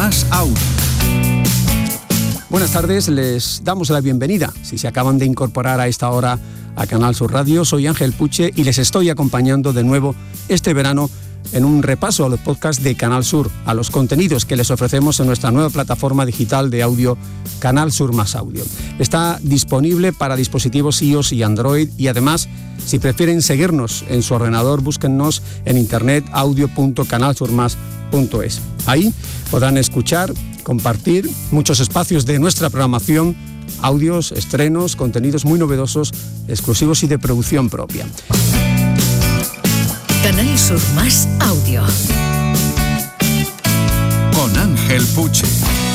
Más Audio. Buenas tardes, les damos la bienvenida. Si se acaban de incorporar a esta hora a Canal Sur Radio, soy Ángel Puche y les estoy acompañando de nuevo este verano en un repaso a los podcasts de Canal Sur, a los contenidos que les ofrecemos en nuestra nueva plataforma digital de audio, Canal Sur Más Audio. Está disponible para dispositivos iOS y Android y además, si prefieren seguirnos en su ordenador, búsquennos en internet audio.canalsurmas.es. Ahí podrán escuchar, compartir muchos espacios de nuestra programación, audios, estrenos, contenidos muy novedosos, exclusivos y de producción propia. Canal Sur Más Audio. Con Ángel Puche.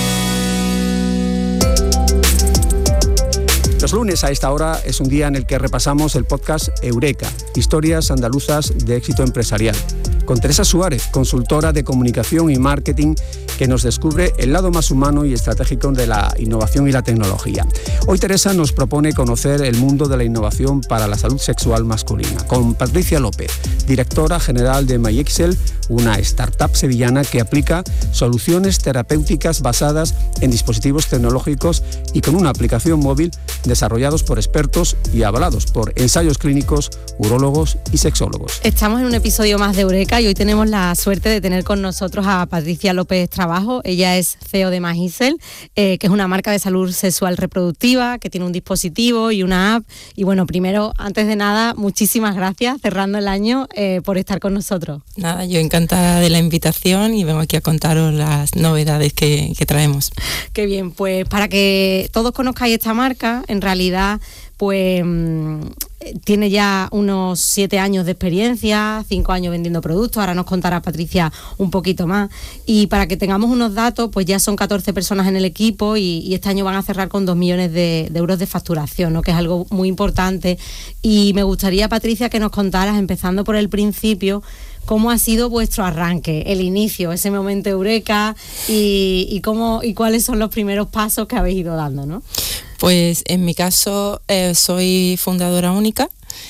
Los lunes a esta hora es un día en el que repasamos el podcast Eureka, historias andaluzas de éxito empresarial, con Teresa Suárez, consultora de comunicación y marketing, que nos descubre el lado más humano y estratégico de la innovación y la tecnología. Hoy Teresa nos propone conocer el mundo de la innovación para la salud sexual masculina, con Patricia López, directora general de MyExcel, una startup sevillana que aplica soluciones terapéuticas basadas en dispositivos tecnológicos y con una aplicación móvil desarrollados por expertos y avalados por ensayos clínicos, urólogos y sexólogos. Estamos en un episodio más de Eureka y hoy tenemos la suerte de tener con nosotros a Patricia López Trabajo. Ella es CEO de MyExcel, que es una marca de salud sexual reproductiva, que tiene un dispositivo y una app. Y bueno, primero, antes de nada, muchísimas gracias, cerrando el año, por estar con nosotros. Nada, yo encantada de la invitación y vengo aquí a contaros las novedades que traemos. Qué bien, pues para que todos conozcáis esta marca, en realidad pues tiene ya unos 7 años de experiencia, 5 años vendiendo productos, ahora nos contará Patricia un poquito más, y para que tengamos unos datos, pues ya son 14 personas en el equipo y este año van a cerrar con 2 millones de euros de facturación, ¿no? Que es algo muy importante. Y me gustaría, Patricia, que nos contaras, empezando por el principio, cómo ha sido vuestro arranque, el inicio, ese momento eureka y cuáles son los primeros pasos que habéis ido dando, ¿no? Pues en mi caso soy fundadora única,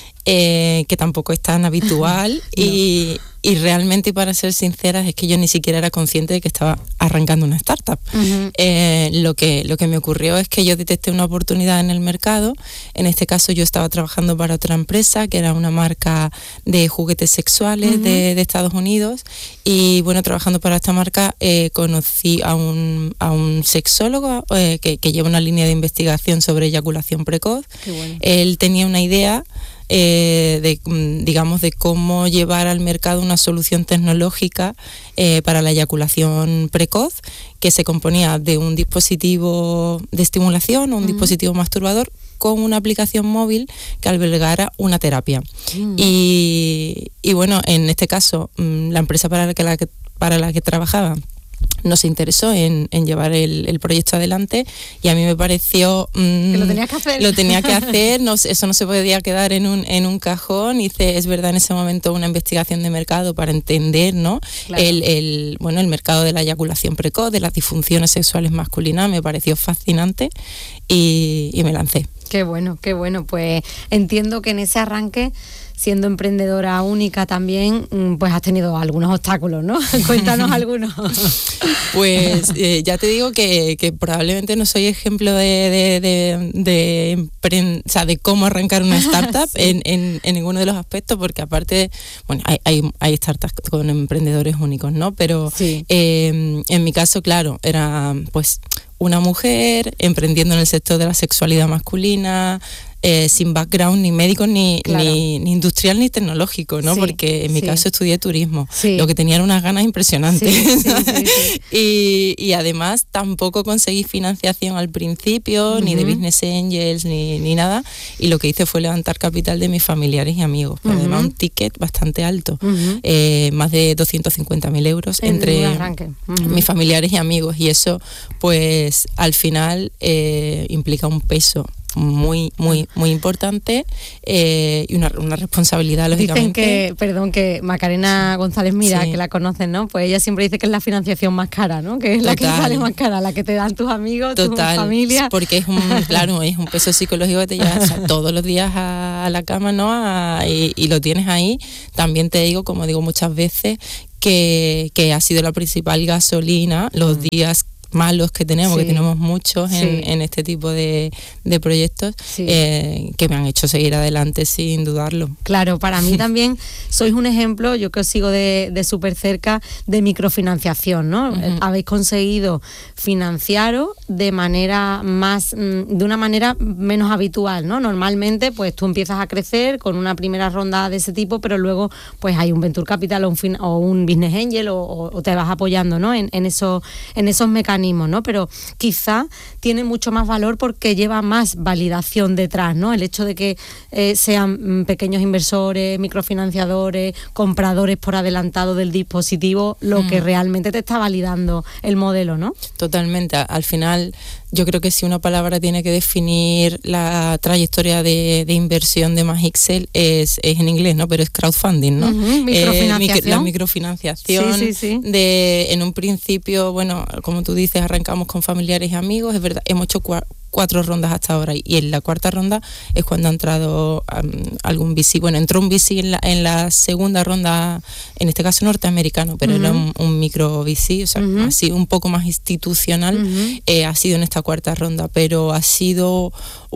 que tampoco es tan habitual. No. Y realmente, para ser sinceras, es que yo ni siquiera era consciente de que estaba arrancando una startup. Uh-huh. Lo que me ocurrió es que yo detecté una oportunidad en el mercado. En este caso yo estaba trabajando para otra empresa que era una marca de juguetes sexuales. Uh-huh. de Estados Unidos, y bueno, trabajando para esta marca conocí a un sexólogo que lleva una línea de investigación sobre eyaculación precoz. Qué bueno. Él tenía una idea de cómo llevar al mercado una solución tecnológica para la eyaculación precoz, que se componía de un dispositivo de estimulación o un dispositivo masturbador con una aplicación móvil que albergara una terapia. Y bueno, en este caso, la empresa para la que trabajaba nos interesó en llevar el proyecto adelante, y a mí me pareció que lo tenías que hacer. Lo tenía que hacer, eso no se podía quedar en un cajón. Hice, es verdad, en ese momento una investigación de mercado para entender, ¿no? Claro. el mercado de la eyaculación precoz, de las disfunciones sexuales masculinas. Me pareció fascinante y me lancé. Qué bueno. Pues entiendo que en ese arranque, siendo emprendedora única también, pues has tenido algunos obstáculos, ¿no? Cuéntanos algunos. Pues ya te digo que probablemente no soy ejemplo de cómo arrancar una startup. Sí. en ninguno de los aspectos, porque aparte, bueno, hay startups con emprendedores únicos, ¿no? Pero sí. En mi caso, claro, era pues una mujer emprendiendo en el sector de la sexualidad masculina, sin background ni médico, ni industrial, ni tecnológico, ¿no? Sí, porque en mi caso estudié turismo. Sí. Lo que tenía eran unas ganas impresionantes. Sí. Y además tampoco conseguí financiación al principio, ni de Business Angels, ni nada. Y lo que hice fue levantar capital de mis familiares y amigos. Pero además un ticket bastante alto. Más de 250.000 euros entre mis familiares y amigos. Y eso, pues, al final implica un peso muy importante, y una responsabilidad, lógicamente. Dicen que Macarena González Mira, sí, que la conocen, ¿no? Pues ella siempre dice que es la financiación más cara, ¿no? Que es la que sale más cara, la que te dan tus amigos, tu familia. Porque es un peso psicológico que te llevas, o sea, todos los días a la cama, ¿no? Y lo tienes ahí. También te digo, como digo muchas veces, que ha sido la principal gasolina los días malos que tenemos, que tenemos muchos en este tipo de proyectos, que me han hecho seguir adelante sin dudarlo. Claro, para mí también sois un ejemplo, yo que os sigo de súper cerca, de microfinanciación, ¿no? Habéis conseguido financiaros de una manera menos habitual, ¿no? Normalmente, pues tú empiezas a crecer con una primera ronda de ese tipo, pero luego pues hay un Venture Capital o un Business Angel o te vas apoyando, ¿no? en esos mecanismos, ¿no? Pero quizá tiene mucho más valor porque lleva más validación detrás, ¿no? El hecho de que sean pequeños inversores, microfinanciadores, compradores por adelantado del dispositivo, lo que realmente te está validando el modelo, ¿no? Totalmente. Al final, yo creo que si una palabra tiene que definir la trayectoria de inversión de Magixel es en inglés, ¿no? Pero es crowdfunding, ¿no? Microfinanciación. La microfinanciación. Sí. En un principio, bueno, como tú dices, arrancamos con familiares y amigos, es verdad, hemos hecho 4 rondas hasta ahora y en la cuarta ronda es cuando ha entrado algún VC. Bueno, entró un VC en la segunda ronda, en este caso norteamericano, pero era un micro VC, o sea, así un poco más institucional, ha sido en esta cuarta ronda, pero ha sido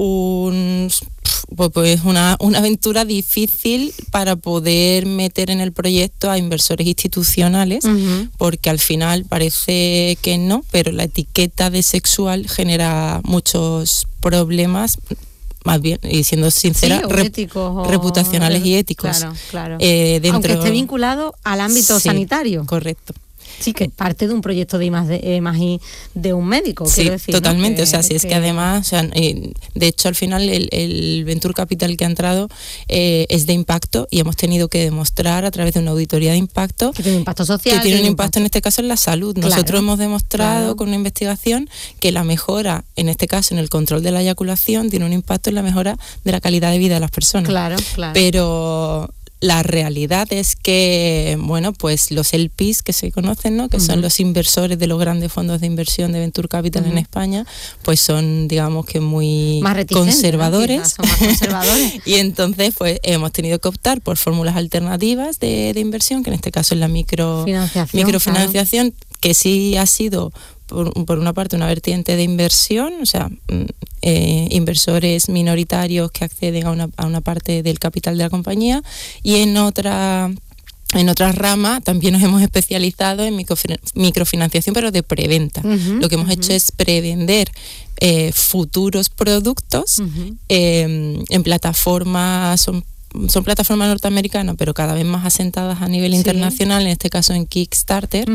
una aventura difícil para poder meter en el proyecto a inversores institucionales, porque al final parece que no, pero la etiqueta de sexual genera muchos problemas, más bien, y siendo sincera, reputacionales y éticos. Claro. Aunque esté vinculado al ámbito sanitario. Correcto. Sí, que parte de un proyecto de I+D de un médico, quiero decir. Totalmente, ¿no? o sea, si es que además, o sea, de hecho al final el Venture Capital que ha entrado es de impacto y hemos tenido que demostrar a través de una auditoría de impacto que tiene un impacto social, que tiene un impacto en este caso en la salud. Nosotros hemos demostrado con una investigación que la mejora, en este caso en el control de la eyaculación, tiene un impacto en la mejora de la calidad de vida de las personas. Claro. Pero la realidad es que, bueno, pues los LPs que se conocen, ¿no? Que son los inversores de los grandes fondos de inversión de Venture Capital en España, pues son, digamos que muy conservadores. ¿no? Son más conservadores. Y entonces, pues hemos tenido que optar por fórmulas alternativas de inversión, que en este caso es la microfinanciación, que sí ha sido por una parte una vertiente de inversión, o sea, inversores minoritarios que acceden a una parte del capital de la compañía, y en otra rama también nos hemos especializado en microfinanciación, pero de preventa. Lo que hemos hecho es prevender futuros productos en plataformas, son plataformas norteamericanas, pero cada vez más asentadas a nivel internacional, en este caso en Kickstarter.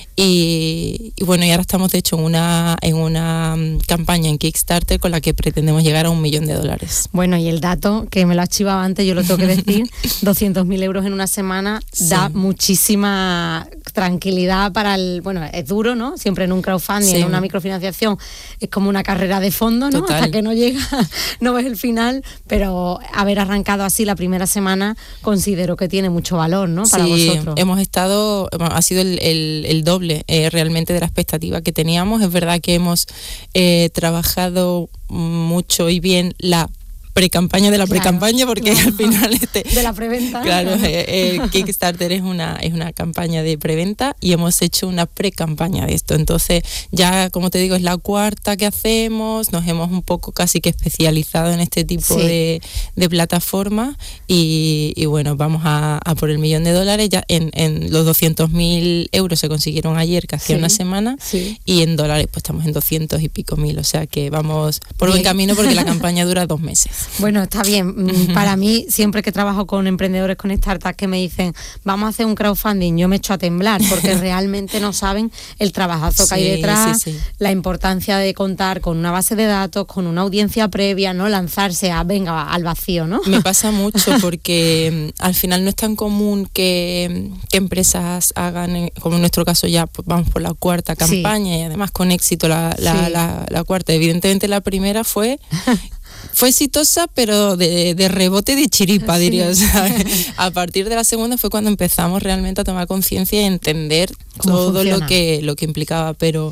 Y bueno, y ahora estamos de hecho en una campaña en Kickstarter con la que pretendemos llegar a $1 millón. Bueno, y el dato, que me lo has chivado antes, yo lo tengo que decir, 200.000 euros en una semana da muchísima tranquilidad para bueno, es duro, ¿no? Siempre en un crowdfunding, en una microfinanciación, es como una carrera de fondo, ¿no? Hasta que no llega, no ves el final, pero haber arrancado así la primera semana considero que tiene mucho valor, ¿no? Para vosotros. Ha sido el doble realmente de la expectativa que teníamos. Es verdad que hemos trabajado mucho y bien la pre-campaña de la pre-campaña, porque al final de la preventa. Claro, Kickstarter es una campaña de preventa y hemos hecho una pre-campaña de esto. Entonces, ya como te digo, es la cuarta que hacemos, nos hemos un poco casi que especializado en este tipo de plataformas y bueno, vamos a por el $1 millón. Ya en los 200.000 euros se consiguieron ayer, que hacía una semana, y en dólares pues estamos en 200 y pico mil, o sea que vamos por buen camino porque la campaña dura 2 meses. Bueno, está bien. Para mí, siempre que trabajo con emprendedores, con startups que me dicen, vamos a hacer un crowdfunding, yo me echo a temblar porque realmente no saben el trabajazo que hay detrás, la importancia de contar con una base de datos, con una audiencia previa, no lanzarse al vacío, ¿no? Me pasa mucho porque al final no es tan común que empresas hagan, como en nuestro caso ya pues, vamos por la cuarta campaña y además con éxito la cuarta. Evidentemente la primera fue exitosa, pero de rebote de chiripa, diría. O sea, a partir de la segunda fue cuando empezamos realmente a tomar conciencia y entender todo lo que implicaba. Pero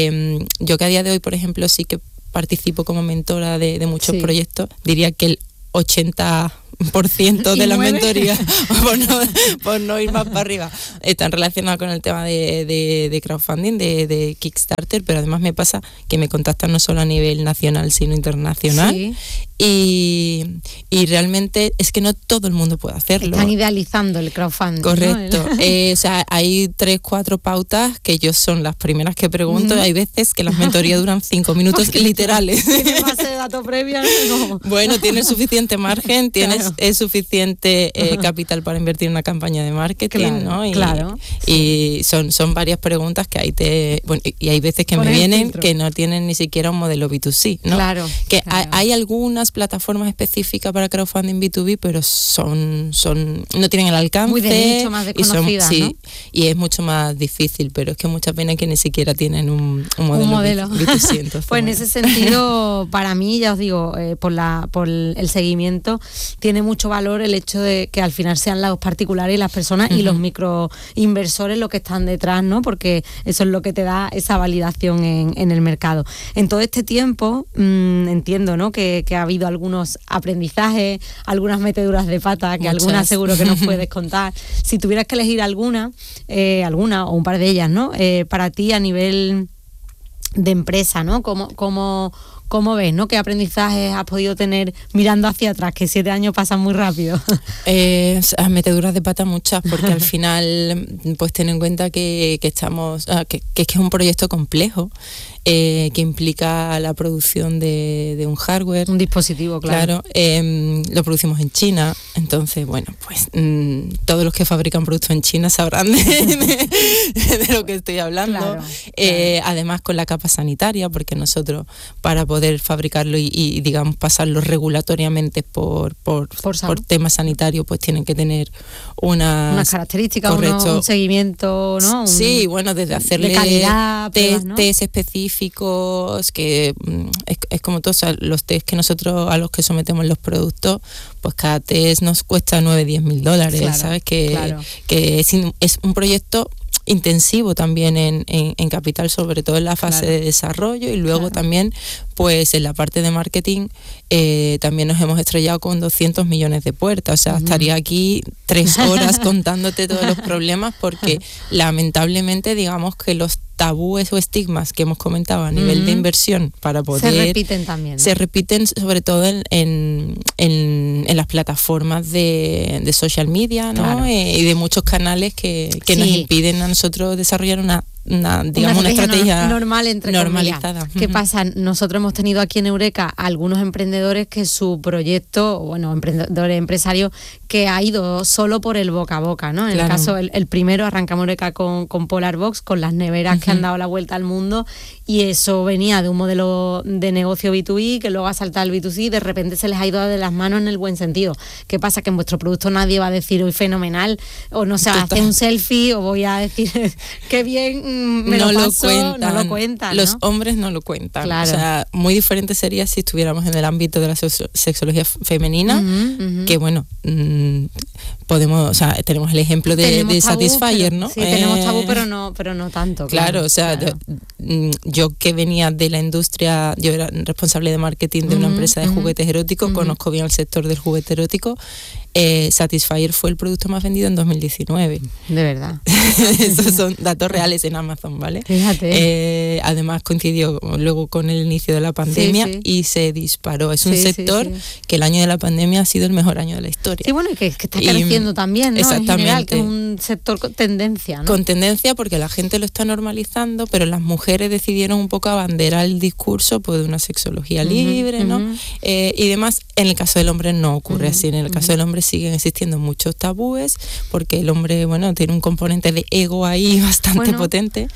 yo que a día de hoy, por ejemplo, sí que participo como mentora de muchos proyectos, diría que el 80% de la mentoría, por no ir más para arriba, están relacionadas con el tema de crowdfunding, de Kickstarter, pero además me pasa que me contactan no solo a nivel nacional, sino internacional. Sí. Y realmente es que no todo el mundo puede hacerlo. Están idealizando el crowdfunding. Correcto. ¿No? O sea, hay 3-4 pautas que yo son las primeras que pregunto. Hay veces que las mentorías duran 5 minutos literales. ¿Tienes base de datos previa? No. Bueno, tienes suficiente margen, tienes suficiente capital para invertir en una campaña de marketing, claro, ¿no? Y son varias preguntas que ahí y hay veces que me vienen que no tienen ni siquiera un modelo B2C, ¿no? Claro. Que hay algunas plataformas específicas para crowdfunding B2B, pero no tienen el alcance. Muy de nicho, más desconocidas, ¿no? Sí, y es mucho más difícil, pero es que muchas veces que ni siquiera tienen un modelo. B2C. Entonces, pues en ese sentido, para mí, ya os digo, por el seguimiento, tiene mucho valor el hecho de que al final sean los particulares y las personas y los microinversores los que están detrás, ¿no? Porque eso es lo que te da esa validación en el mercado. En todo este tiempo, entiendo, ¿no? Que ha habido algunos aprendizajes, algunas meteduras de pata, que algunas seguro que nos puedes contar. Si tuvieras que elegir alguna o un par de ellas, ¿no? Para ti a nivel de empresa, ¿no? ¿Cómo ves, ¿no? ¿Qué aprendizajes has podido tener mirando hacia atrás? Que 7 años pasan muy rápido. Meteduras de pata muchas, porque al final, pues ten en cuenta que estamos, que es un proyecto complejo, que implica la producción de un hardware. Un dispositivo, claro. Lo producimos en China, entonces, bueno, pues todos los que fabrican productos en China sabrán de lo que estoy hablando. Claro. Además, con la capa sanitaria, porque nosotros, para poder fabricarlo y digamos, pasarlo regulatoriamente por temas sanitarios, pues tienen que tener unas características, un seguimiento, ¿no? Sí, bueno, desde hacerle de calidad, test específicos, que es como todos los test que nosotros a los que sometemos los productos, pues cada test nos cuesta $9-10,000, claro, ¿sabes? Que es un proyecto intensivo también en capital, sobre todo en la fase de desarrollo, y luego también pues en la parte de marketing también nos hemos estrellado con 200 millones de puertas. O sea, estaría aquí 3 horas contándote todos los problemas, porque lamentablemente digamos que los tabúes o estigmas que hemos comentado a nivel de inversión para poder... Se repiten también, ¿no? Se repiten sobre todo en las plataformas de social media, ¿no? Claro. Y de muchos canales que nos impiden a nosotros desarrollar una estrategia normal, normalizada. ¿Qué pasa? Nosotros hemos tenido aquí en Eureka algunos emprendedores que su proyecto, emprendedores empresarios, que ha ido solo por el boca a boca, ¿no? En el caso, el primero, arrancamos Eureka con Polar Box, con las neveras que han dado la vuelta al mundo, y eso venía de un modelo de negocio B2B que luego ha saltado al B2C y de repente se les ha ido de las manos en el buen sentido. ¿Qué pasa? Que en vuestro producto nadie va a decir hoy fenomenal, o no sé, hacer un selfie, o voy a decir qué bien no lo cuentan. Los hombres no lo cuentan. Claro. O sea, muy diferente sería si estuviéramos en el ámbito de la sexología femenina, que bueno, podemos, o sea, tenemos el ejemplo de tabú, Satisfyer, ¿no? Sí, tenemos tabú, pero no tanto. Claro, o sea, yo que venía de la industria, yo era responsable de marketing de una empresa de juguetes eróticos, conozco bien el sector del juguete erótico. Satisfyer fue el producto más vendido en 2019. De verdad. Esos son datos reales en Amazon, ¿vale? Fíjate. Además coincidió luego con el inicio de la pandemia y se disparó. Es un sector que el año de la pandemia ha sido el mejor año de la historia. Sí, bueno, y que está creciendo también, ¿no? Exactamente. En general, que es un sector con tendencia, ¿no? Con tendencia, porque la gente lo está normalizando, pero las mujeres decidieron un poco abanderar el discurso pues, de una sexología libre, ¿no? Y demás. En el caso del hombre no ocurre así. En el caso del hombre siguen existiendo muchos tabúes, porque el hombre, bueno, tiene un componente de ego ahí bastante potente,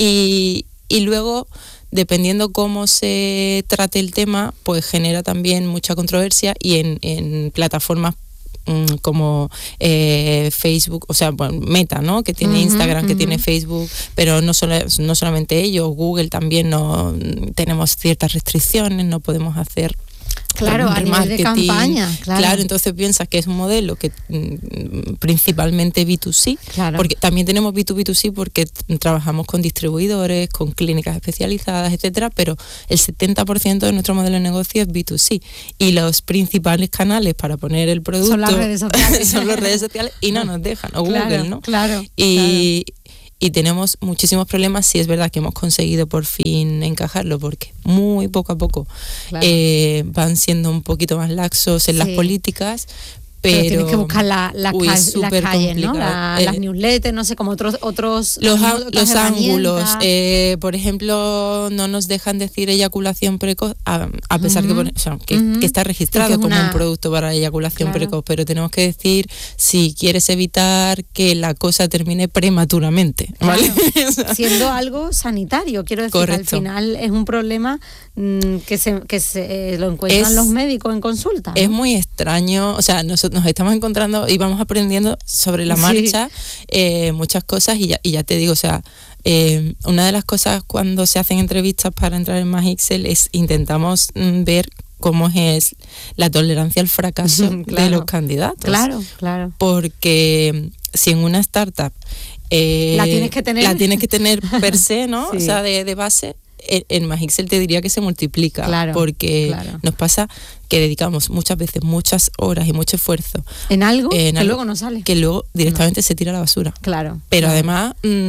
y luego, dependiendo cómo se trate el tema, pues genera también mucha controversia, y en plataformas como Facebook, o sea, bueno, Meta, ¿no? Que tiene Instagram, que tiene Facebook, pero no solamente ellos, Google también, no tenemos ciertas restricciones, no podemos hacer Claro, a nivel de campaña, claro, entonces piensas que es un modelo que principalmente B2C, claro. Porque también tenemos B2B2C porque trabajamos con distribuidores, con clínicas especializadas, etcétera, pero el 70% de nuestro modelo de negocio es B2C y los principales canales para poner el producto son las redes sociales, son las redes sociales y no nos dejan, o claro, Google, ¿no? Claro. Y tenemos muchísimos problemas. Sí es verdad que hemos conseguido por fin encajarlo, porque muy poco a poco van siendo un poquito más laxos en las políticas. Pero tienes que buscar las calles, ¿no? Las newsletters, no sé, como otros los ángulos. Por ejemplo, no nos dejan decir eyaculación precoz, a pesar que está registrado como un producto para eyaculación precoz, pero tenemos que decir si quieres evitar que la cosa termine prematuramente, ¿vale? Claro. Siendo algo sanitario, quiero decir. Correcto. Que al final es un problema que se lo encuentran los médicos en consulta, ¿no? Es muy extraño, o sea, nosotros nos estamos encontrando y vamos aprendiendo sobre la marcha muchas cosas y ya te digo, o sea, una de las cosas cuando se hacen entrevistas para entrar en MagixEL es intentamos ver cómo es la tolerancia al fracaso de los candidatos. Claro. Porque si en una startup la tienes que tener per se, ¿no? Sí. O sea, de base, en MagixEL te diría que se multiplica, porque nos pasa que dedicamos muchas veces muchas horas y mucho esfuerzo en algo que luego no sale, que luego directamente se tira a la basura. Claro. Pero además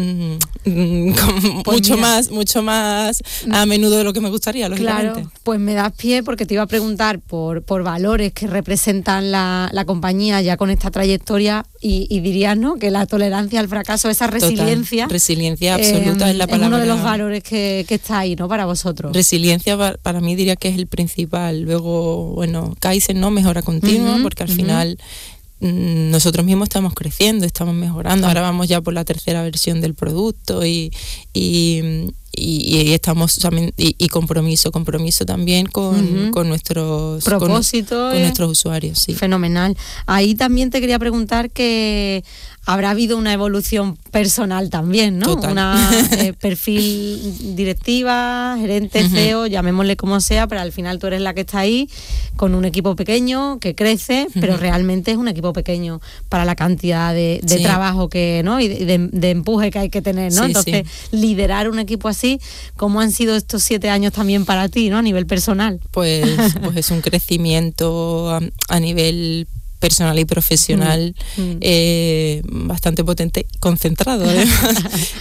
mucho más a menudo de lo que me gustaría, lógicamente. Claro, pues me das pie porque te iba a preguntar por valores que representan la compañía ya con esta trayectoria y dirías, ¿no?, que la tolerancia al fracaso, esa resiliencia. Total, resiliencia absoluta es la palabra. Es uno de los valores que está ahí, ¿no?, para vosotros. Resiliencia para mí diría que es el principal. Luego, bueno, Kaizen, ¿no?, mejora continua, porque al final nosotros mismos estamos creciendo, estamos mejorando. Ahora vamos ya por la 3ª versión del producto y estamos también y compromiso también con nuestros propósitos, con nuestros usuarios. Sí. Fenomenal. Ahí también te quería preguntar que habrá habido una evolución personal también, ¿no? Total. Perfil directiva, gerente, CEO, llamémosle como sea, pero al final tú eres la que está ahí con un equipo pequeño que crece, pero realmente es un equipo pequeño para la cantidad de trabajo que, ¿no?, y de empuje que hay que tener, ¿no? Entonces, liderar un equipo así, ¿cómo han sido estos 7 años también para ti, ¿no?, a nivel personal? Pues es un crecimiento a nivel personal y profesional bastante potente, concentrado además.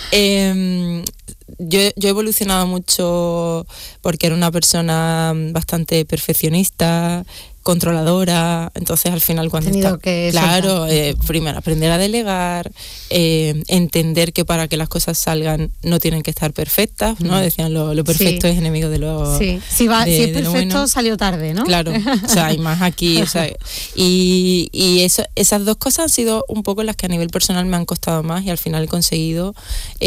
Yo he evolucionado mucho porque era una persona bastante perfeccionista, controladora, entonces al final cuando primero aprender a delegar, entender que para que las cosas salgan no tienen que estar perfectas, ¿no? Decían lo perfecto es enemigo de lo si es perfecto bueno. Salió tarde, ¿no? Claro, o sea, hay más aquí, o sea, y esas dos cosas han sido un poco las que a nivel personal me han costado más y al final he conseguido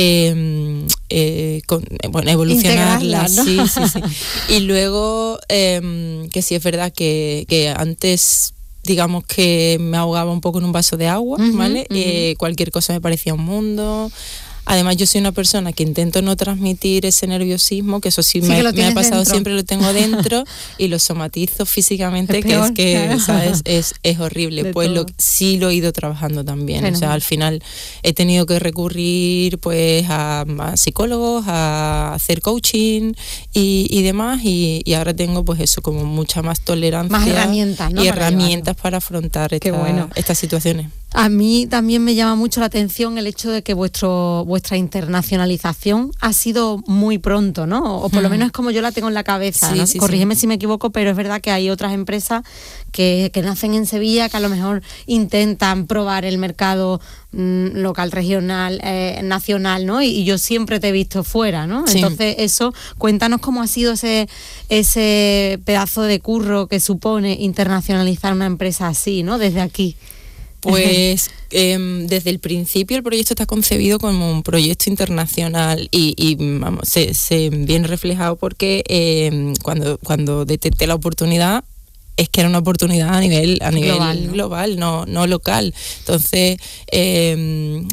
evolucionarlas, ¿no? Sí. Y luego que sí es verdad que antes digamos que me ahogaba un poco en un vaso de agua, ¿vale? Cualquier cosa me parecía un mundo. Además, yo soy una persona que intento no transmitir ese nerviosismo, que eso sí me ha pasado dentro. Siempre lo tengo dentro y lo somatizo físicamente, peor, ¿sabes? Es horrible. Pues sí lo he ido trabajando también. O sea, al final he tenido que recurrir pues a psicólogos, a hacer coaching y demás, y ahora tengo pues eso, como mucha más tolerancia. Más herramientas, ¿no? Y herramientas para afrontar estas situaciones. A mí también me llama mucho la atención el hecho de que vuestra internacionalización ha sido muy pronto, ¿no? O por lo menos es como yo la tengo en la cabeza, ¿no? Corrígeme si me equivoco, pero es verdad que hay otras empresas que nacen en Sevilla, que a lo mejor intentan probar el mercado local, regional, nacional, ¿no? Y yo siempre te he visto fuera, ¿no? Sí. Entonces cuéntanos cómo ha sido ese pedazo de curro que supone internacionalizar una empresa así, ¿no? Desde aquí. Pues desde el principio el proyecto está concebido como un proyecto internacional y vamos, se viene reflejado porque cuando detecté la oportunidad es que era una oportunidad a nivel global, no local. Entonces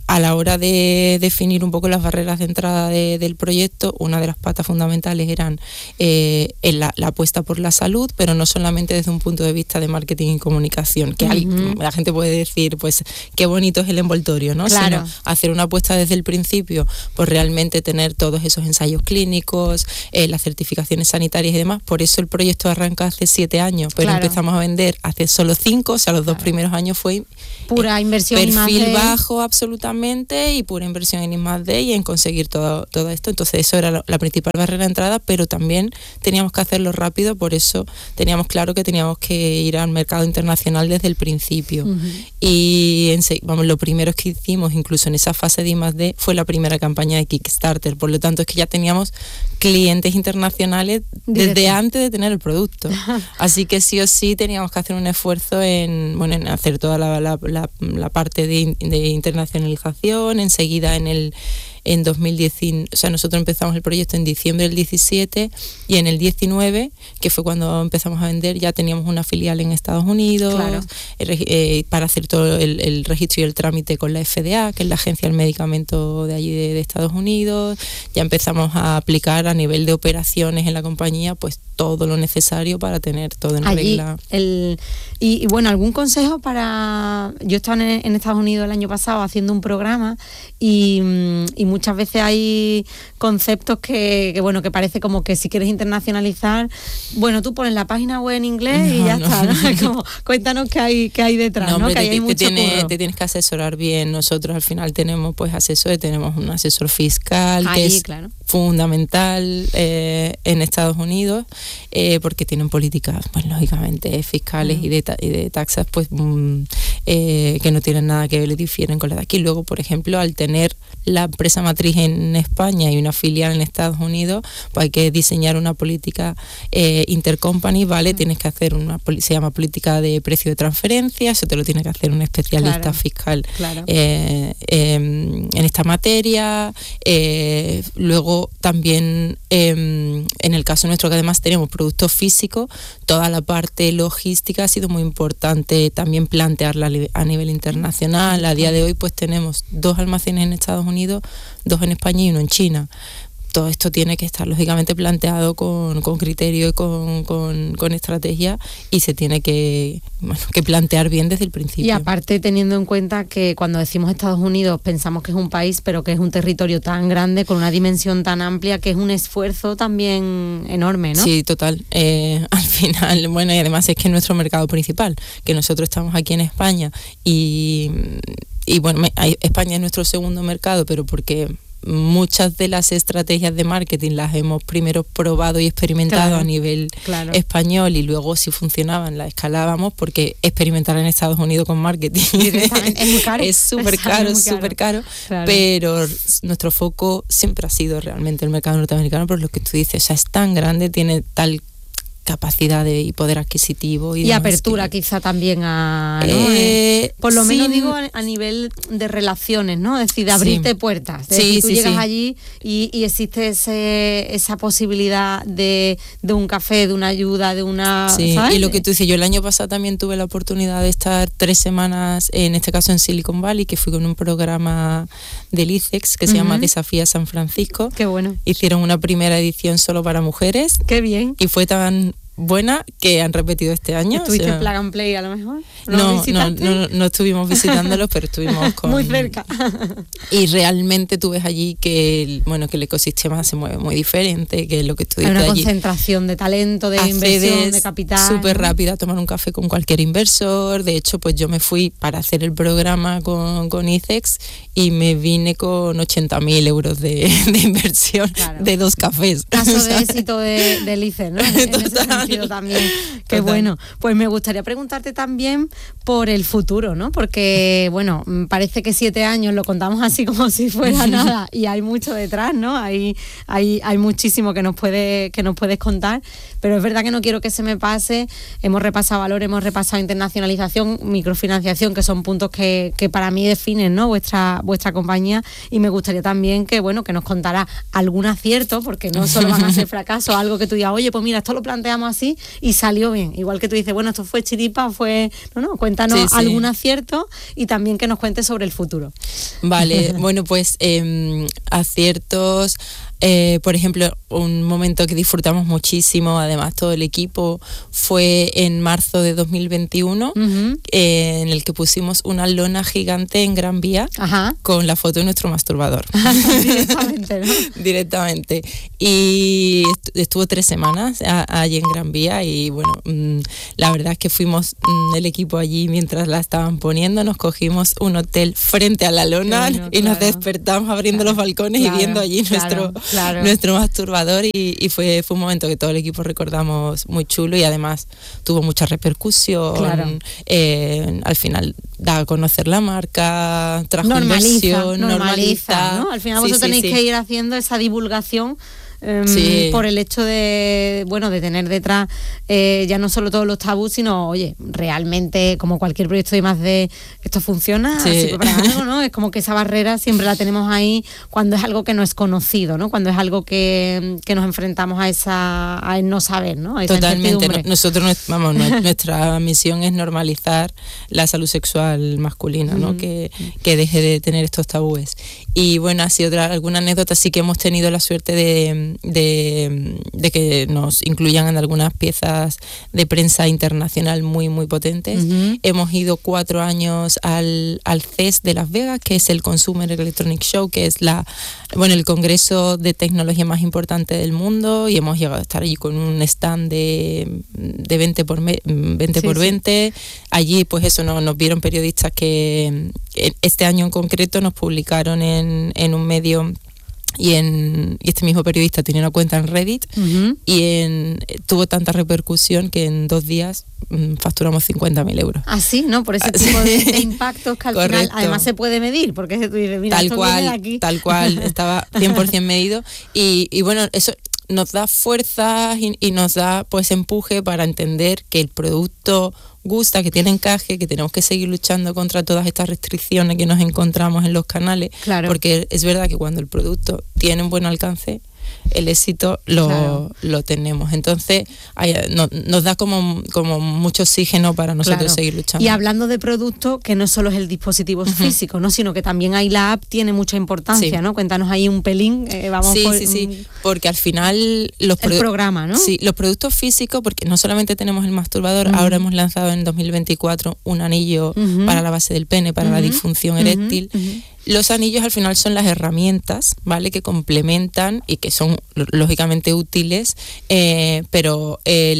a la hora de definir un poco las barreras de entrada del proyecto, una de las patas fundamentales eran la apuesta por la salud, pero no solamente desde un punto de vista de marketing y comunicación, que la gente puede decir, pues qué bonito es el envoltorio, ¿no? Claro. Sino hacer una apuesta desde el principio, pues realmente tener todos esos ensayos clínicos, las certificaciones sanitarias y demás. Por eso el proyecto arranca hace 7 años, pero empezamos a vender hace solo 5, o sea, los 2 primeros años fue pura inversión, perfil bajo absolutamente, y pura inversión en I+D y en conseguir todo esto. Entonces eso era la principal barrera de entrada, pero también teníamos que hacerlo rápido, por eso teníamos claro que teníamos que ir al mercado internacional desde el principio. Y lo primero que hicimos, incluso en esa fase de I+D, fue la primera campaña de Kickstarter. Por lo tanto, es que ya teníamos clientes internacionales desde antes de tener el producto. Así que sí o sí teníamos que hacer un esfuerzo en hacer toda la parte de internacionalización. Enseguida en 2019, o sea, nosotros empezamos el proyecto en diciembre del 17, y en el 19, que fue cuando empezamos a vender, ya teníamos una filial en Estados Unidos, para hacer todo el registro y el trámite con la FDA, que es la agencia del medicamento de allí de Estados Unidos. Ya empezamos a aplicar a nivel de operaciones en la compañía, pues todo lo necesario para tener todo en regla. Y bueno, ¿algún consejo para...? Yo estaba en Estados Unidos el año pasado haciendo un programa y muchas veces hay conceptos que parece como que si quieres internacionalizar, bueno, tú pones la página web en inglés y ya está, ¿no? Como, cuéntanos qué hay detrás, ¿no? Hombre, que hay mucho curro. Te tienes que asesorar bien. Nosotros al final tenemos pues asesores, tenemos un asesor fiscal que es fundamental en Estados Unidos, porque tienen políticas, pues lógicamente fiscales y de taxas, pues que no tienen nada que ver, le difieren con las de aquí. Luego, por ejemplo, al tener la empresa matriz en España y una filial en Estados Unidos, pues hay que diseñar una política intercompany, ¿vale? Tienes que hacer se llama política de precio de transferencia, eso te lo tiene que hacer un especialista fiscal en esta materia. Luego también en el caso nuestro, que además tenemos productos físicos, toda la parte logística ha sido muy importante también plantearla a nivel internacional. A día de hoy pues tenemos 2 almacenes en Estados Unidos, 2 en España y 1 en China. Todo esto tiene que estar lógicamente planteado con criterio y con estrategia, y se tiene que plantear bien desde el principio. Y aparte, teniendo en cuenta que cuando decimos Estados Unidos pensamos que es un país, pero que es un territorio tan grande, con una dimensión tan amplia, que es un esfuerzo también enorme, ¿no? Sí, total. Al final, y además es que es nuestro mercado principal, que nosotros estamos aquí en España y España es nuestro segundo mercado, pero porque muchas de las estrategias de marketing las hemos primero probado y experimentado a nivel español, y luego si funcionaban las escalábamos, porque experimentar en Estados Unidos con marketing es muy caro. Es súper caro, pero nuestro foco siempre ha sido realmente el mercado norteamericano, por lo que tú dices, o sea, es tan grande, tiene tal capacidad y poder adquisitivo y apertura quizá también por lo menos digo a nivel de relaciones, ¿no? Es decir, de abrirte puertas, tú llegas allí y existe esa posibilidad de un café, de una ayuda, de una... ¿sabes? Y lo que tú dices, yo el año pasado también tuve la oportunidad de estar 3 semanas, en este caso en Silicon Valley, que fui con un programa del ICEX que se llama Desafía San Francisco. Qué bueno. Hicieron una primera edición solo para mujeres. Qué bien. Y fue tan buena que han repetido este año. ¿Estuviste en Plug and Play a lo mejor? No estuvimos visitándolos, pero estuvimos muy cerca. Y realmente tú ves allí que el ecosistema se mueve muy diferente, que lo que tú dices allí. Hay una concentración de talento, de inversión, de capital. Súper rápida, tomar un café con cualquier inversor. De hecho, pues yo me fui para hacer el programa con ICEX y me vine con 80.000 euros de inversión de 2 cafés. Caso de éxito del ICEX, ¿no? En ese sentido también. Qué bueno. Pues me gustaría preguntarte también por el futuro, ¿no? Porque, parece que 7 años lo contamos así como si fuera nada, y hay mucho detrás, ¿no? Hay muchísimo que nos puedes contar, pero es verdad que no quiero que se me pase. Hemos repasado valor, hemos repasado internacionalización, microfinanciación, que son puntos que para mí definen, ¿no? vuestra compañía, y me gustaría también que nos contara algún acierto, porque no solo van a ser fracasos, algo que tú digas, oye, pues mira, esto lo planteamos así y salió bien. Igual que tú dices, bueno, esto fue chiripa, cuéntanos algún acierto y también que nos cuentes sobre el futuro. Vale, bueno, pues aciertos... por ejemplo, un momento que disfrutamos muchísimo, además todo el equipo, fue en marzo de 2021, en el que pusimos una lona gigante en Gran Vía con la foto de nuestro masturbador. Directamente, ¿no? Directamente. Y estuvo 3 semanas allí en Gran Vía y bueno, la verdad es que fuimos el equipo allí mientras la estaban poniendo, nos cogimos un hotel frente a la lona y nos despertamos abriendo los balcones y viendo allí nuestro masturbador y fue un momento que todo el equipo recordamos muy chulo y además tuvo mucha repercusión. Al final da a conocer la marca, trajo inversión, normaliza, ¿no? Al final vosotros tenéis que ir haciendo esa divulgación por el hecho de tener detrás ya no solo todos los tabús, sino, oye, realmente como cualquier proyecto de I+D, esto funciona, sirve para algo, ¿no? Es como que esa barrera siempre la tenemos ahí cuando es algo que no es conocido, ¿no? Cuando es algo que nos enfrentamos a no saber, ¿no? A esa totalmente. Nosotros, nuestra misión es normalizar la salud sexual masculina, ¿no? Que deje de tener estos tabúes. Y bueno, así alguna anécdota sí que hemos tenido la suerte de que nos incluyan en algunas piezas de prensa internacional muy muy potentes. Hemos ido 4 años al CES de Las Vegas, que es el Consumer Electronic Show, que es el congreso de tecnología más importante del mundo, y hemos llegado a estar allí con un stand de 20 por 20. Allí pues eso, nos vieron periodistas que este año en concreto nos publicaron en un medio. Y este mismo periodista tenía una cuenta en Reddit tuvo tanta repercusión que en 2 días facturamos 50.000 euros. Ah, sí, ¿no? Por ese tipo de impactos que al final además se puede medir, porque tú dices, mira, tal cual, estaba 100% medido y bueno, eso nos da fuerza y nos da pues empuje para entender que el producto gusta, que tiene encaje, que tenemos que seguir luchando contra todas estas restricciones que nos encontramos en los canales, porque es verdad que cuando el producto tiene un buen alcance, el éxito lo tenemos. Entonces nos da como mucho oxígeno para nosotros seguir luchando. Y hablando de producto, que no solo es el dispositivo físico, ¿no? Sino que también ahí la app tiene mucha importancia, ¿no? Cuéntanos ahí un pelín. Porque al final el programa, ¿no? Sí, los productos físicos, porque no solamente tenemos el masturbador, ahora hemos lanzado en 2024 un anillo para la base del pene, para la disfunción eréctil. Los anillos al final son las herramientas, ¿vale? Que complementan y que son lógicamente útiles, pero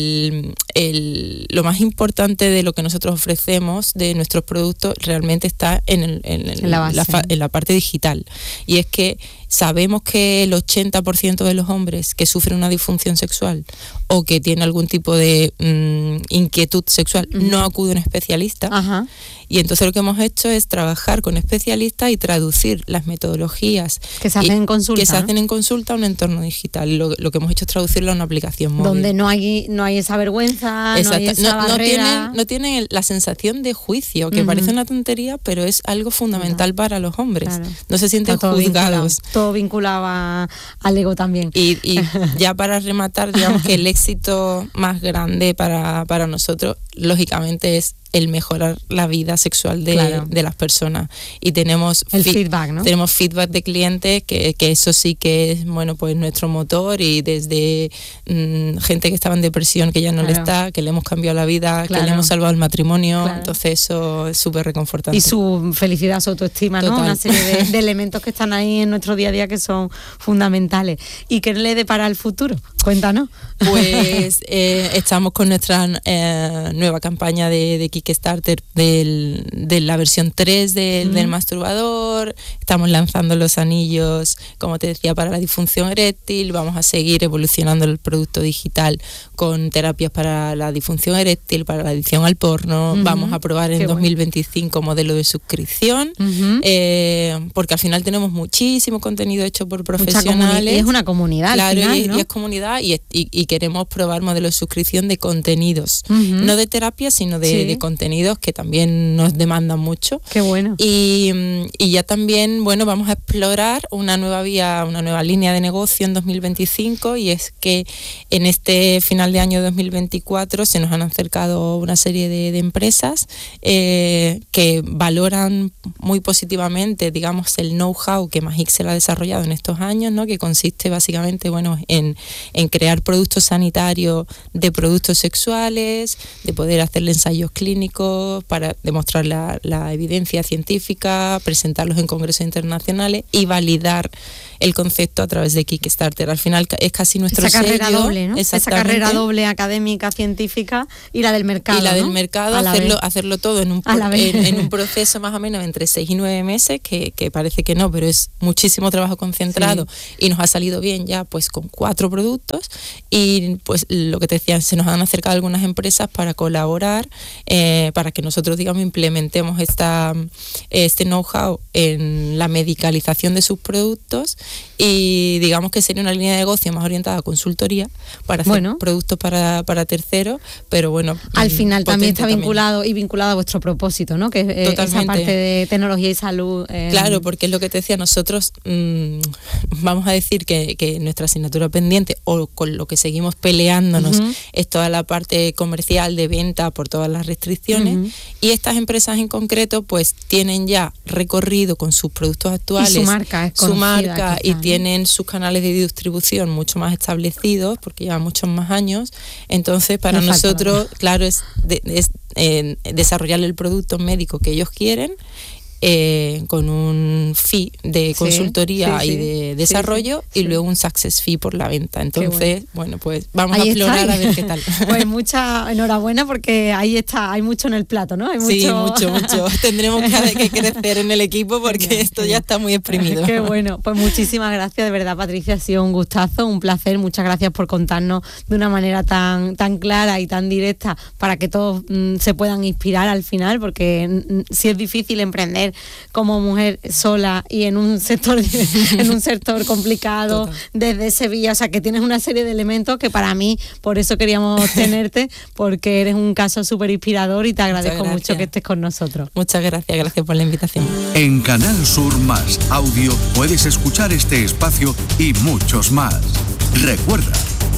lo más importante de lo que nosotros ofrecemos, de nuestros productos, realmente está en la parte digital. Y es que sabemos que el 80% de los hombres que sufren una disfunción sexual o que tienen algún tipo de inquietud sexual no acuden a un especialista. Y entonces lo que hemos hecho es trabajar con especialistas y traducir las metodologías que se hacen en consulta, a un entorno digital. Lo que hemos hecho es traducirlo a una aplicación móvil. Donde no hay esa vergüenza, no hay esa barrera. No tienen la sensación de juicio, que parece una tontería, pero es algo fundamental para los hombres. No se sienten juzgados. Todo vinculado al ego también. Y ya para rematar, digamos que el éxito más grande para nosotros, lógicamente, es el mejorar la vida sexual de las personas. Y tenemos feedback, ¿no? Tenemos feedback de clientes que eso sí que es, bueno, pues nuestro motor, y desde gente que estaba en depresión, que ya no le está, que le hemos cambiado la vida, que le hemos salvado el matrimonio. Entonces eso es súper reconfortante. Y su felicidad, su autoestima, ¿no? Una serie de elementos que están ahí en nuestro día a día que son fundamentales. ¿Y qué le depara el futuro? Cuéntanos. Pues estamos con nuestra nueva campaña de Kickstarter de la versión 3 del masturbador. Estamos lanzando los anillos, como te decía, para la disfunción eréctil. Vamos a seguir evolucionando el producto digital con terapias para la disfunción eréctil, para la adicción al porno. Vamos a probar en 2025 modelo de suscripción, porque al final tenemos muchísimo contenido hecho por profesionales. Y es una comunidad, claro, al final, ¿no? Y es comunidad, y queremos probar modelos de suscripción de contenidos, no de terapia, sino de contenidos contenidos que también nos demandan mucho. Qué bueno. Y ya también, bueno, vamos a explorar una nueva vía, una nueva línea de negocio en 2025, y es que en este final de año 2024 se nos han acercado una serie de empresas que valoran muy positivamente, digamos, el know-how que Magixel ha desarrollado en estos años, ¿no? Que consiste básicamente, bueno, en crear productos sanitarios de productos sexuales, de poder hacerle ensayos clínicos para demostrar la evidencia científica, presentarlos en congresos internacionales y validar el concepto a través de Kickstarter. Al final es casi nuestro esa carrera sello, doble, ¿no? Esa carrera doble académica, científica, y la del mercado. Y la del ¿no? mercado, hacerlo todo en un proceso más o menos entre 6 y 9 meses, que parece que no, pero es muchísimo trabajo concentrado, sí. Y nos ha salido bien ya pues con 4 productos, y pues lo que te decía, se nos han acercado algunas empresas para colaborar, para que nosotros, digamos, implementemos este know-how en la medicalización de sus productos, y digamos que sería una línea de negocio más orientada a consultoría para hacer productos para terceros, pero bueno, al final también está vinculado a vuestro propósito, ¿no? Que es esa parte de tecnología y salud. Claro, porque es lo que te decía, nosotros vamos a decir que nuestra asignatura pendiente, o con lo que seguimos peleándonos, es toda la parte comercial de venta por todas las restricciones, y estas empresas en concreto pues tienen ya recorrido con sus productos actuales, y su marca es conocida, y tienen sus canales de distribución mucho más establecidos porque llevan muchos más años. Entonces para nosotros, claro, es desarrollar el producto médico que ellos quieren, con un fee de consultoría y de desarrollo, y luego un success fee por la venta. Entonces, bueno, pues vamos a explorar a ver qué tal. Pues mucha enhorabuena, porque ahí está, hay mucho en el plato, ¿no? Hay mucho. Tendremos que crecer en el equipo porque esto ya está muy exprimido. Qué bueno. Pues muchísimas gracias, de verdad, Patricia, ha sido un gustazo, un placer. Muchas gracias por contarnos de una manera tan clara y tan directa, para que todos se puedan inspirar al final, porque si es difícil emprender como mujer sola y en un sector complicado. Total. Desde Sevilla, o sea que tienes una serie de elementos que para mí, por eso queríamos tenerte, porque eres un caso súper inspirador, y te agradezco mucho que estés con nosotros. Muchas gracias por la invitación. En Canal Sur Más Audio puedes escuchar este espacio y muchos más. Recuerda,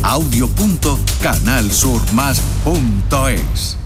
audio.canalsurmas.es.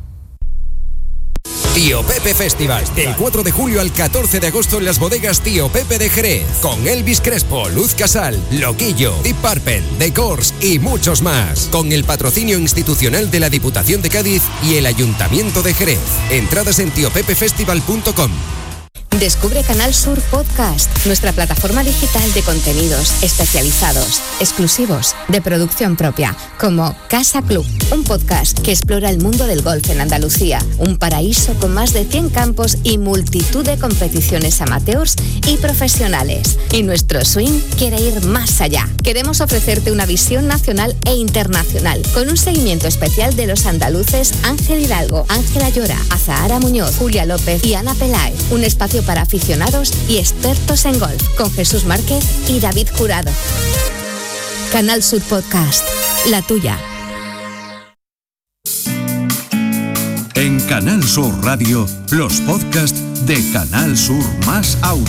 Tío Pepe Festival, del 4 de julio al 14 de agosto en las bodegas Tío Pepe de Jerez, con Elvis Crespo, Luz Casal, Loquillo, Deep Purple, The Corrs y muchos más, con el patrocinio institucional de la Diputación de Cádiz y el Ayuntamiento de Jerez. Entradas en tiopepefestival.com. Descubre Canal Sur Podcast, nuestra plataforma digital de contenidos especializados, exclusivos, de producción propia, como Casa Club, un podcast que explora el mundo del golf en Andalucía, un paraíso con más de 100 campos y multitud de competiciones amateurs y profesionales. Y nuestro swing quiere ir más allá. Queremos ofrecerte una visión nacional e internacional, con un seguimiento especial de los andaluces Ángel Hidalgo, Ángela Llora, Azahara Muñoz, Julia López y Ana Peláez. Un espacio para aficionados y expertos en golf, con Jesús Márquez y David Jurado. Canal Sur Podcast, la tuya. En Canal Sur Radio, los podcasts de Canal Sur Más Audio.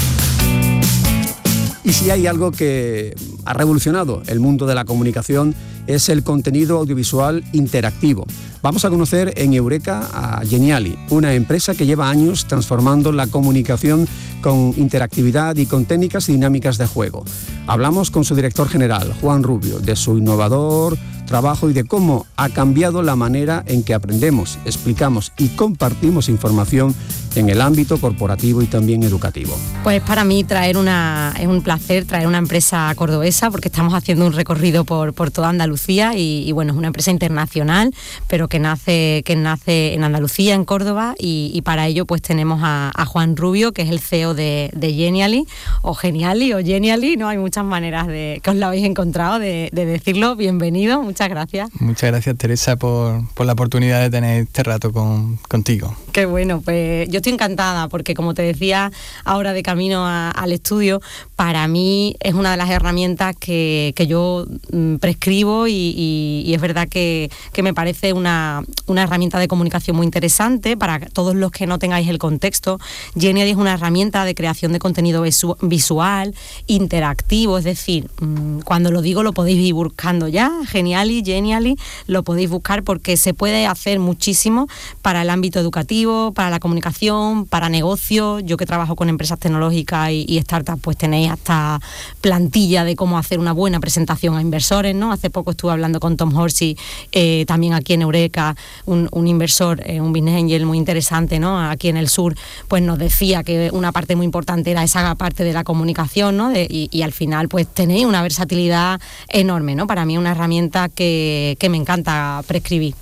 Y si hay algo que ha revolucionado el mundo de la comunicación, es el contenido audiovisual interactivo. Vamos a conocer en Eureka a Geniali, una empresa que lleva años transformando la comunicación con interactividad y con técnicas dinámicas de juego. Hablamos con su director general, Juan Rubio, de su innovador trabajo y de cómo ha cambiado la manera en que aprendemos, explicamos y compartimos información en el ámbito corporativo y también educativo. Pues para mí es un placer traer una empresa cordobesa, porque estamos haciendo un recorrido por toda Andalucía y bueno, es una empresa internacional, pero que nace en Andalucía, en Córdoba, y para ello pues tenemos a Juan Rubio, que es el CEO de Geniali, o Geniali, o Geniali, ¿no? Hay muchas maneras que os la habéis encontrado de decirlo. Bienvenido, muchas gracias. Muchas gracias, Teresa, por la oportunidad de tener este rato contigo. Qué bueno, pues yo estoy encantada porque, como te decía ahora de camino al estudio, para mí es una de las herramientas que yo prescribo y es verdad que me parece una herramienta de comunicación muy interesante. Para todos los que no tengáis el contexto, Genially es una herramienta de creación de contenido visual, interactivo, es decir, cuando lo digo lo podéis ir buscando ya, Genially, lo podéis buscar porque se puede hacer muchísimo para el ámbito educativo, para la comunicación, para negocios. Yo que trabajo con empresas tecnológicas y startups, pues tenéis hasta plantilla de cómo hacer una buena presentación a inversores, ¿no? Hace poco estuve hablando con Tom Horsey, también aquí en Eureka, un inversor, un business angel muy interesante, ¿no? Aquí en el sur, pues nos decía que una parte muy importante era esa parte de la comunicación, ¿no? Y al final, pues tenéis una versatilidad enorme, ¿no? Para mí es una herramienta que me encanta prescribir.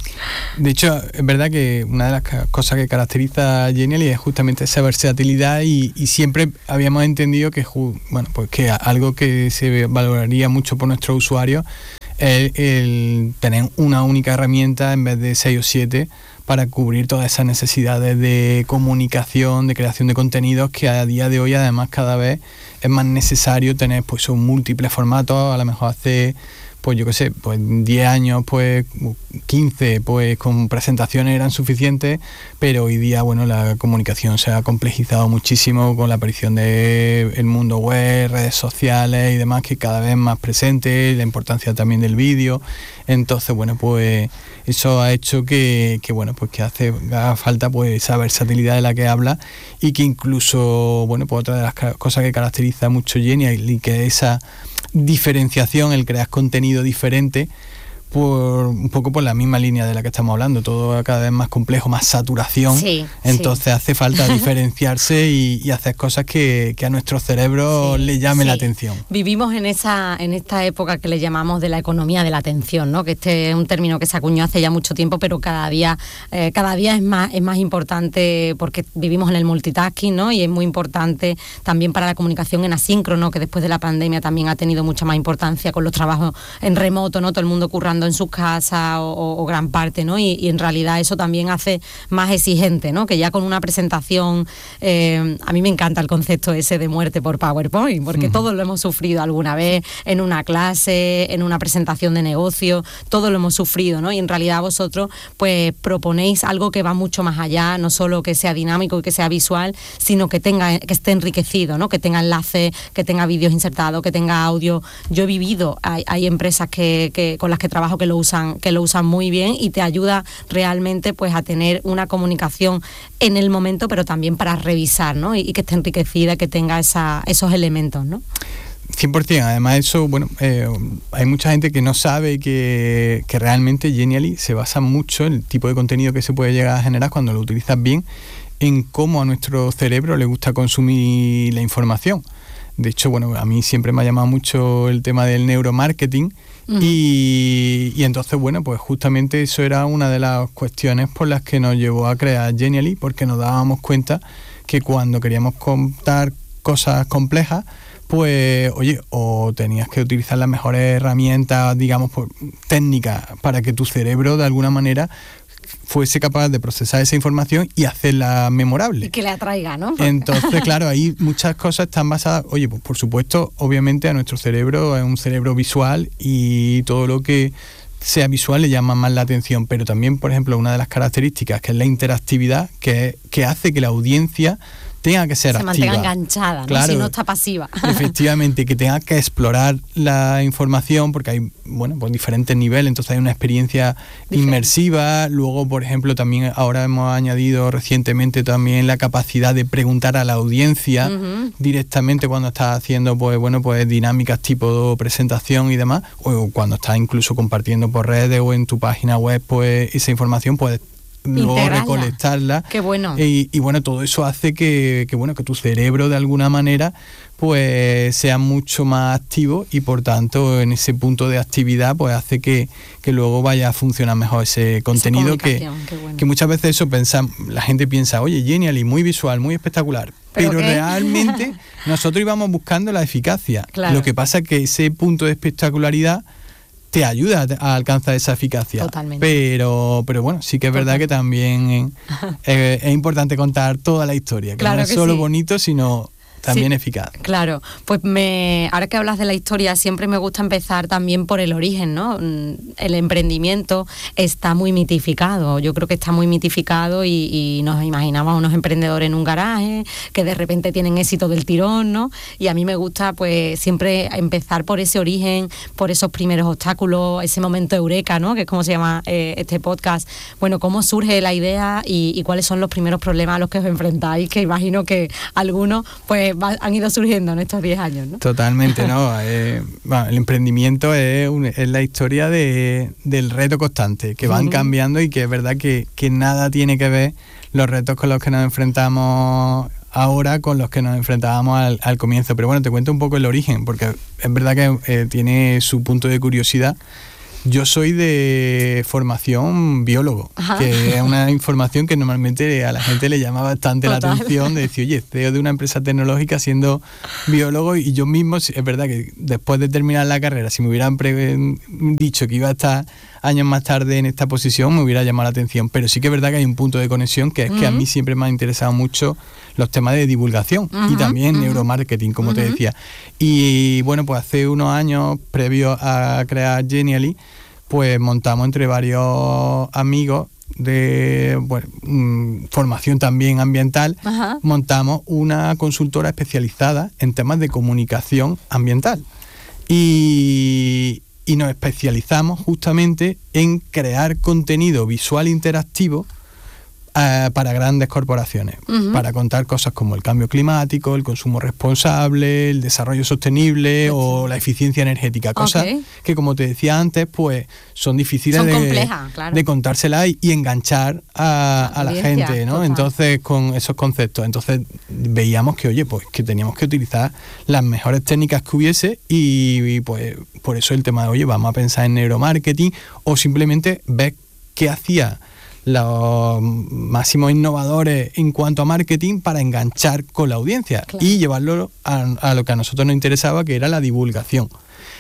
De hecho, es verdad que una de las cosas que caracteriza a Genially es justamente esa versatilidad y siempre habíamos entendido que, pues que algo que se valoraría mucho por nuestros usuarios es el tener una única herramienta en vez de 6 o 7 para cubrir todas esas necesidades de comunicación, de creación de contenidos, que a día de hoy además cada vez es más necesario tener pues son múltiples formatos. A lo mejor hace pues yo qué sé, pues 10 años, pues 15, pues con presentaciones eran suficientes, pero hoy día, bueno, la comunicación se ha complejizado muchísimo con la aparición del mundo web, redes sociales y demás, que cada vez más presente, la importancia también del vídeo. Entonces, bueno, pues eso ha hecho que bueno, pues que haga falta pues esa versatilidad de la que habla, y que incluso, bueno, pues otra de las cosas que caracteriza mucho Genially, que es esa diferenciación, el crear contenido diferente, por un poco por la misma línea de la que estamos hablando, todo cada vez más complejo, más saturación, entonces hace falta diferenciarse y hacer cosas que a nuestro cerebro le llame la atención. Vivimos en esta época que le llamamos de la economía de la atención, ¿no? Que este es un término que se acuñó hace ya mucho tiempo, pero cada día es más importante, porque vivimos en el multitasking, ¿no? Y es muy importante también para la comunicación en asíncrono, que después de la pandemia también ha tenido mucha más importancia con los trabajos en remoto, ¿no? Todo el mundo currando en sus casas o gran parte, ¿no? Y en realidad eso también hace más exigente, ¿no? Que ya con una presentación, a mí me encanta el concepto ese de muerte por PowerPoint, porque todos lo hemos sufrido alguna vez en una clase, en una presentación de negocio, todos lo hemos sufrido, ¿no? Y en realidad vosotros pues proponéis algo que va mucho más allá, no solo que sea dinámico y que sea visual, sino que esté enriquecido, ¿no? Que tenga enlaces, que tenga vídeos insertados, que tenga audio. Yo he vivido, hay empresas que con las que trabajo que lo usan muy bien, y te ayuda realmente pues a tener una comunicación en el momento, pero también para revisar, ¿no? Y que esté enriquecida, que tenga esos elementos, ¿no? 100%. Además eso, bueno, hay mucha gente que no sabe que realmente Genially se basa mucho en el tipo de contenido que se puede llegar a generar cuando lo utilizas bien, en cómo a nuestro cerebro le gusta consumir la información. De hecho, bueno, a mí siempre me ha llamado mucho el tema del neuromarketing. Y entonces, bueno, pues justamente eso era una de las cuestiones por las que nos llevó a crear Genially, porque nos dábamos cuenta que cuando queríamos contar cosas complejas, pues, oye, o tenías que utilizar las mejores herramientas, digamos, técnicas, para que tu cerebro de alguna manera fuese capaz de procesar esa información y hacerla memorable. Y que le atraiga, ¿no? Entonces, claro, ahí muchas cosas están basadas, oye, pues por supuesto, obviamente a nuestro cerebro es un cerebro visual y todo lo que sea visual le llama más la atención, pero también, por ejemplo, una de las características, que es la interactividad, que hace que la audiencia tenga que ser activa. Se mantenga enganchada, ¿no? Claro, si no está pasiva. Efectivamente, que tenga que explorar la información, porque hay, bueno, pues diferentes niveles, entonces hay una experiencia inmersiva. Luego, por ejemplo, también ahora hemos añadido recientemente también la capacidad de preguntar a la audiencia directamente cuando estás haciendo, pues bueno, pues dinámicas tipo presentación y demás, o cuando estás incluso compartiendo por redes o en tu página web, pues esa información puedes luego recolectarla. Qué bueno. Y bueno, todo eso hace que tu cerebro de alguna manera pues sea mucho más activo, y por tanto en ese punto de actividad pues hace que luego vaya a funcionar mejor ese contenido, que muchas veces eso la gente piensa, oye, Genially, muy visual, muy espectacular, pero realmente nosotros íbamos buscando la eficacia. Claro. Lo que pasa es que ese punto de espectacularidad te ayuda a alcanzar esa eficacia. Totalmente. Pero bueno, sí que es verdad que también es importante contar toda la historia, que claro no es que solo sí. bonito, sino también sí, eficaz. Claro, pues ahora que hablas de la historia, siempre me gusta empezar también por el origen, ¿no? El emprendimiento está muy mitificado, yo creo que está muy mitificado y nos imaginamos a unos emprendedores en un garaje que de repente tienen éxito del tirón, ¿no? Y a mí me gusta pues siempre empezar por ese origen, por esos primeros obstáculos, ese momento eureka, ¿no? Que es como se llama este podcast. Bueno, ¿cómo surge la idea y cuáles son los primeros problemas a los que os enfrentáis? Que imagino que algunos pues han ido surgiendo en estos 10 años, ¿no? Totalmente, ¿no? El emprendimiento es la historia del reto constante, que van cambiando y que es verdad que nada tiene que ver los retos con los que nos enfrentamos ahora con los que nos enfrentábamos al comienzo. Pero bueno, te cuento un poco el origen, porque es verdad que tiene su punto de curiosidad. Yo soy de formación biólogo, que es una información que normalmente a la gente le llama bastante la atención, de decir, oye, CEO de una empresa tecnológica siendo biólogo, y yo mismo, es verdad que después de terminar la carrera, si me hubieran dicho que iba a estar años más tarde en esta posición, me hubiera llamado la atención. Pero sí que es verdad que hay un punto de conexión, que es que a mí siempre me ha interesado mucho los temas de divulgación y también neuromarketing, como te decía. Y bueno, pues hace unos años, previo a crear Genially, pues montamos entre varios amigos de formación también ambiental, montamos una consultora especializada en temas de comunicación ambiental. Y nos especializamos justamente en crear contenido visual interactivo para grandes corporaciones, para contar cosas como el cambio climático, el consumo responsable, el desarrollo sostenible o la eficiencia energética, cosas que, como te decía antes, pues son difíciles de contársela y enganchar a la gente, ¿no? Entonces, con esos conceptos. Entonces veíamos que, oye, pues que teníamos que utilizar las mejores técnicas que hubiese y pues por eso el tema de, oye, vamos a pensar en neuromarketing, o simplemente ver qué hacía los máximos innovadores en cuanto a marketing para enganchar con la audiencia y llevarlo a lo que a nosotros nos interesaba, que era la divulgación.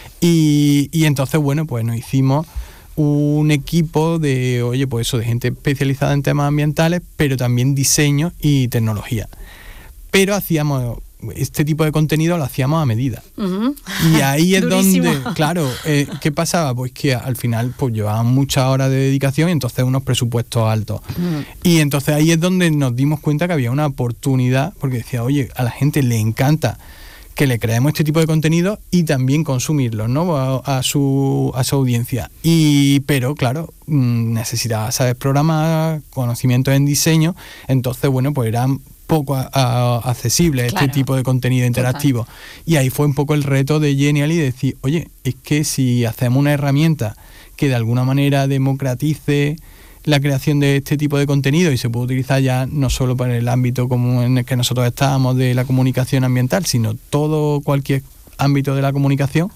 Y entonces, bueno, pues nos hicimos un equipo de, oye, pues eso, de gente especializada en temas ambientales, pero también diseño y tecnología. Pero hacíamos este tipo de contenido, lo hacíamos a medida. Y ahí es donde, claro, ¿qué pasaba? Pues que al final pues llevaban muchas horas de dedicación y entonces unos presupuestos altos. Y entonces ahí es donde nos dimos cuenta que había una oportunidad, porque decía, oye, a la gente le encanta que le creemos este tipo de contenido y también consumirlo, ¿no? A su audiencia. Pero claro, necesitaba saber programar, conocimientos en diseño, entonces bueno, pues eran poco accesible este tipo de contenido interactivo. Y ahí fue un poco el reto de Genially, de decir, oye, es que si hacemos una herramienta que de alguna manera democratice la creación de este tipo de contenido y se puede utilizar ya no solo para el ámbito como en el que nosotros estábamos de la comunicación ambiental, sino cualquier ámbito de la comunicación,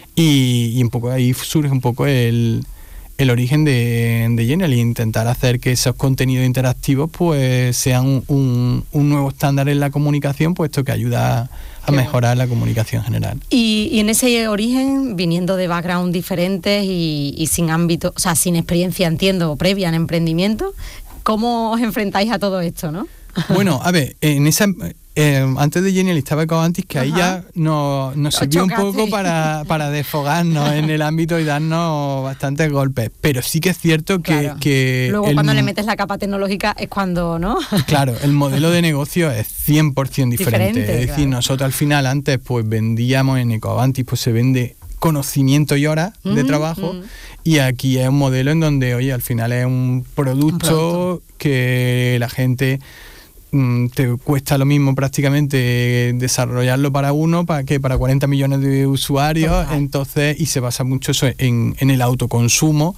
y un poco ahí surge un poco el origen de Genially, intentar hacer que esos contenidos interactivos pues sean un nuevo estándar en la comunicación, puesto que ayuda a mejorar la comunicación general. Y en ese origen, viniendo de background diferentes y sin ámbito, o sea, sin experiencia, entiendo, previa en emprendimiento, ¿cómo os enfrentáis a todo esto, no? Bueno, a ver, en esa antes de Genially estaba Ecovantis, que ahí ya nos sirvió un poco para desfogarnos en el ámbito y darnos bastantes golpes. Pero sí que es cierto que luego cuando le metes la capa tecnológica es cuando, ¿no? Claro, el modelo de negocio es 100% diferente. Es decir, nosotros al final antes pues vendíamos en Ecovantis, pues se vende conocimiento y horas de trabajo, y aquí es un modelo en donde, oye, al final es un producto que la gente te cuesta lo mismo prácticamente desarrollarlo para uno que para 40 millones de usuarios. Entonces, y se basa mucho eso en el autoconsumo,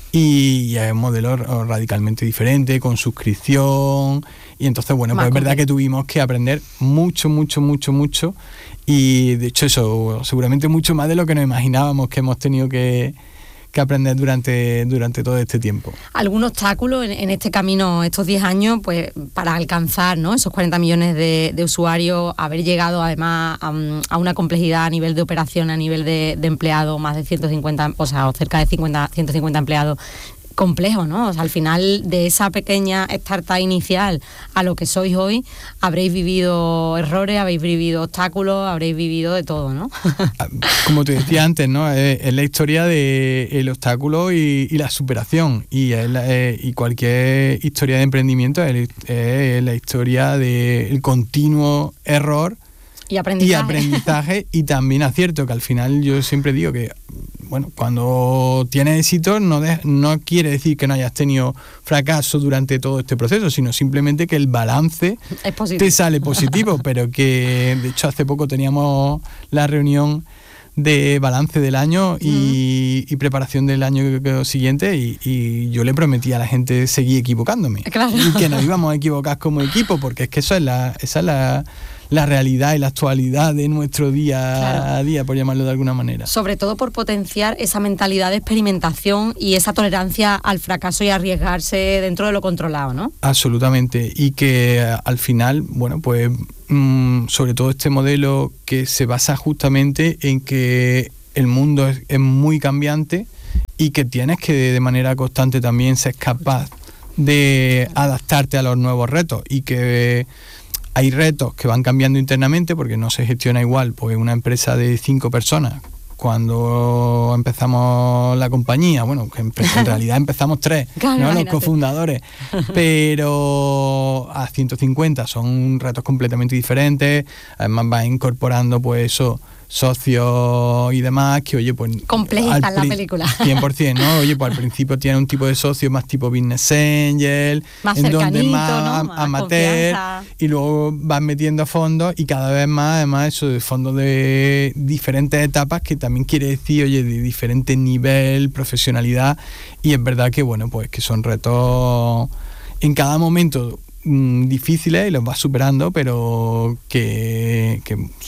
y es un modelo radicalmente diferente, con suscripción, y entonces, bueno, pues es verdad que tuvimos que aprender mucho, y de hecho eso, seguramente mucho más de lo que nos imaginábamos, que hemos tenido que aprender durante todo este tiempo. ¿Algún obstáculo en este camino, estos 10 años, pues para alcanzar, ¿no?, esos 40 millones de usuarios, haber llegado además a una complejidad a nivel de operación, a nivel de empleados, más de 150, o sea, o cerca de 150 empleados? Complejo, ¿no? O sea, al final de esa pequeña startup inicial a lo que sois hoy, habréis vivido errores, habréis vivido obstáculos, habréis vivido de todo, ¿no? Como te decía antes, ¿no? Es la historia del obstáculo y la superación, y cualquier historia de emprendimiento es la historia del continuo error y aprendizaje y también acierto, que al final yo siempre digo que, bueno, cuando tienes éxito no quiere decir que no hayas tenido fracaso durante todo este proceso, sino simplemente que el balance te sale positivo, pero que de hecho hace poco teníamos la reunión de balance del año y preparación del año siguiente, y yo le prometí a la gente seguir equivocándome, claro, y que nos íbamos a equivocar como equipo, porque es que esa es la realidad y la actualidad de nuestro día a día, por llamarlo de alguna manera. Sobre todo por potenciar esa mentalidad de experimentación y esa tolerancia al fracaso y arriesgarse dentro de lo controlado, ¿no? Absolutamente, y que al final, bueno, pues sobre todo este modelo que se basa justamente en que el mundo es muy cambiante y que tienes que de manera constante también ser capaz de adaptarte a los nuevos retos, y que hay retos que van cambiando internamente porque no se gestiona igual pues una empresa de 5 personas cuando empezamos la compañía, bueno, que en realidad empezamos 3, claro, ¿no?, los cofundadores, pero a 150 son retos completamente diferentes. Además va incorporando pues eso, socios y demás, que oye, pues complejizan la película 100%, ¿no? Oye, pues al principio tiene un tipo de socio más tipo business angel, más en cercanito, donde más, ¿no?, más amateur, confianza. Y luego vas metiendo fondos, y cada vez más, además, eso de fondos de diferentes etapas, que también quiere decir, oye, de diferente nivel, profesionalidad, y es verdad que, bueno, pues que son retos en cada momento difíciles y los vas superando, pero que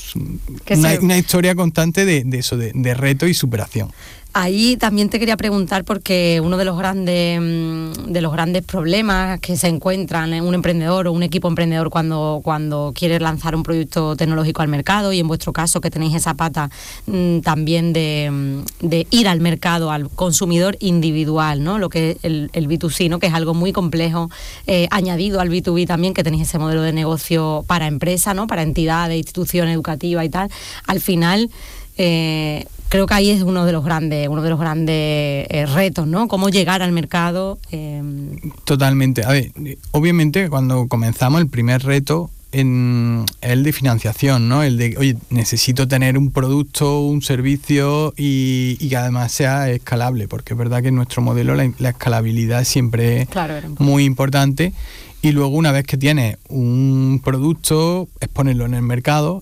una historia constante de eso, de reto y superación. Ahí también te quería preguntar, porque uno de los grandes problemas que se encuentran en un emprendedor o un equipo emprendedor cuando quiere lanzar un producto tecnológico al mercado, y en vuestro caso que tenéis esa pata también de ir al mercado, al consumidor individual, ¿no?, lo que es el B2C, ¿no?, que es algo muy complejo, añadido al B2B también, que tenéis ese modelo de negocio para empresas, ¿no?, para entidades, instituciones educativas y tal. Al final creo que ahí es uno de los grandes retos, ¿no? Cómo llegar al mercado. Totalmente. A ver, obviamente cuando comenzamos, el primer reto es el de financiación, ¿no? El de, oye, necesito tener un producto, un servicio y que además sea escalable, porque es verdad que en nuestro modelo la escalabilidad siempre es muy importante. Y luego, una vez que tienes un producto, es ponerlo en el mercado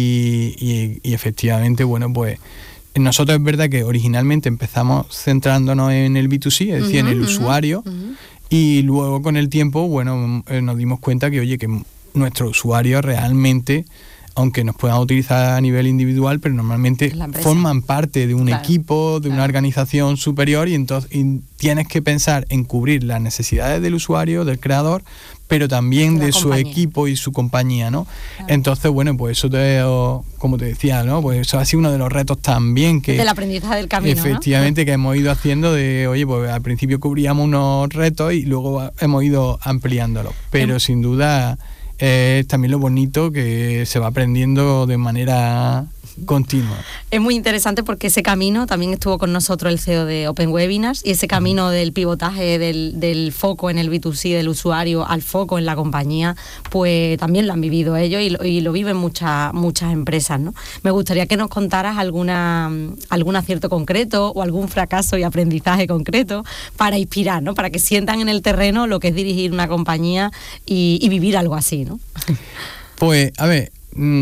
y efectivamente, bueno, pues nosotros es verdad que originalmente empezamos centrándonos en el B2C, es decir, en el usuario, y luego con el tiempo, bueno, nos dimos cuenta que, oye, que nuestros usuarios realmente, aunque nos puedan utilizar a nivel individual, pero normalmente forman parte de un equipo, de una organización superior, y entonces tienes que pensar en cubrir las necesidades del usuario, del creador, pero también de su equipo y su compañía, ¿no? Claro. Entonces, bueno, pues eso, como te decía, ¿no? Pues eso ha sido uno de los retos también que... Del aprendizaje del camino, efectivamente, ¿no? Que hemos ido haciendo de, oye, pues al principio cubríamos unos retos y luego hemos ido ampliándolos, pero sin duda es también lo bonito que se va aprendiendo de manera continua. Es muy interesante porque ese camino, también estuvo con nosotros el CEO de Open Webinars, y ese camino del pivotaje del foco en el B2C del usuario al foco en la compañía, pues también lo han vivido ellos y lo viven muchas empresas, ¿no? Me gustaría que nos contaras algún acierto concreto o algún fracaso y aprendizaje concreto para inspirar, ¿no? Para que sientan en el terreno lo que es dirigir una compañía y vivir algo así, ¿no? Pues, a ver,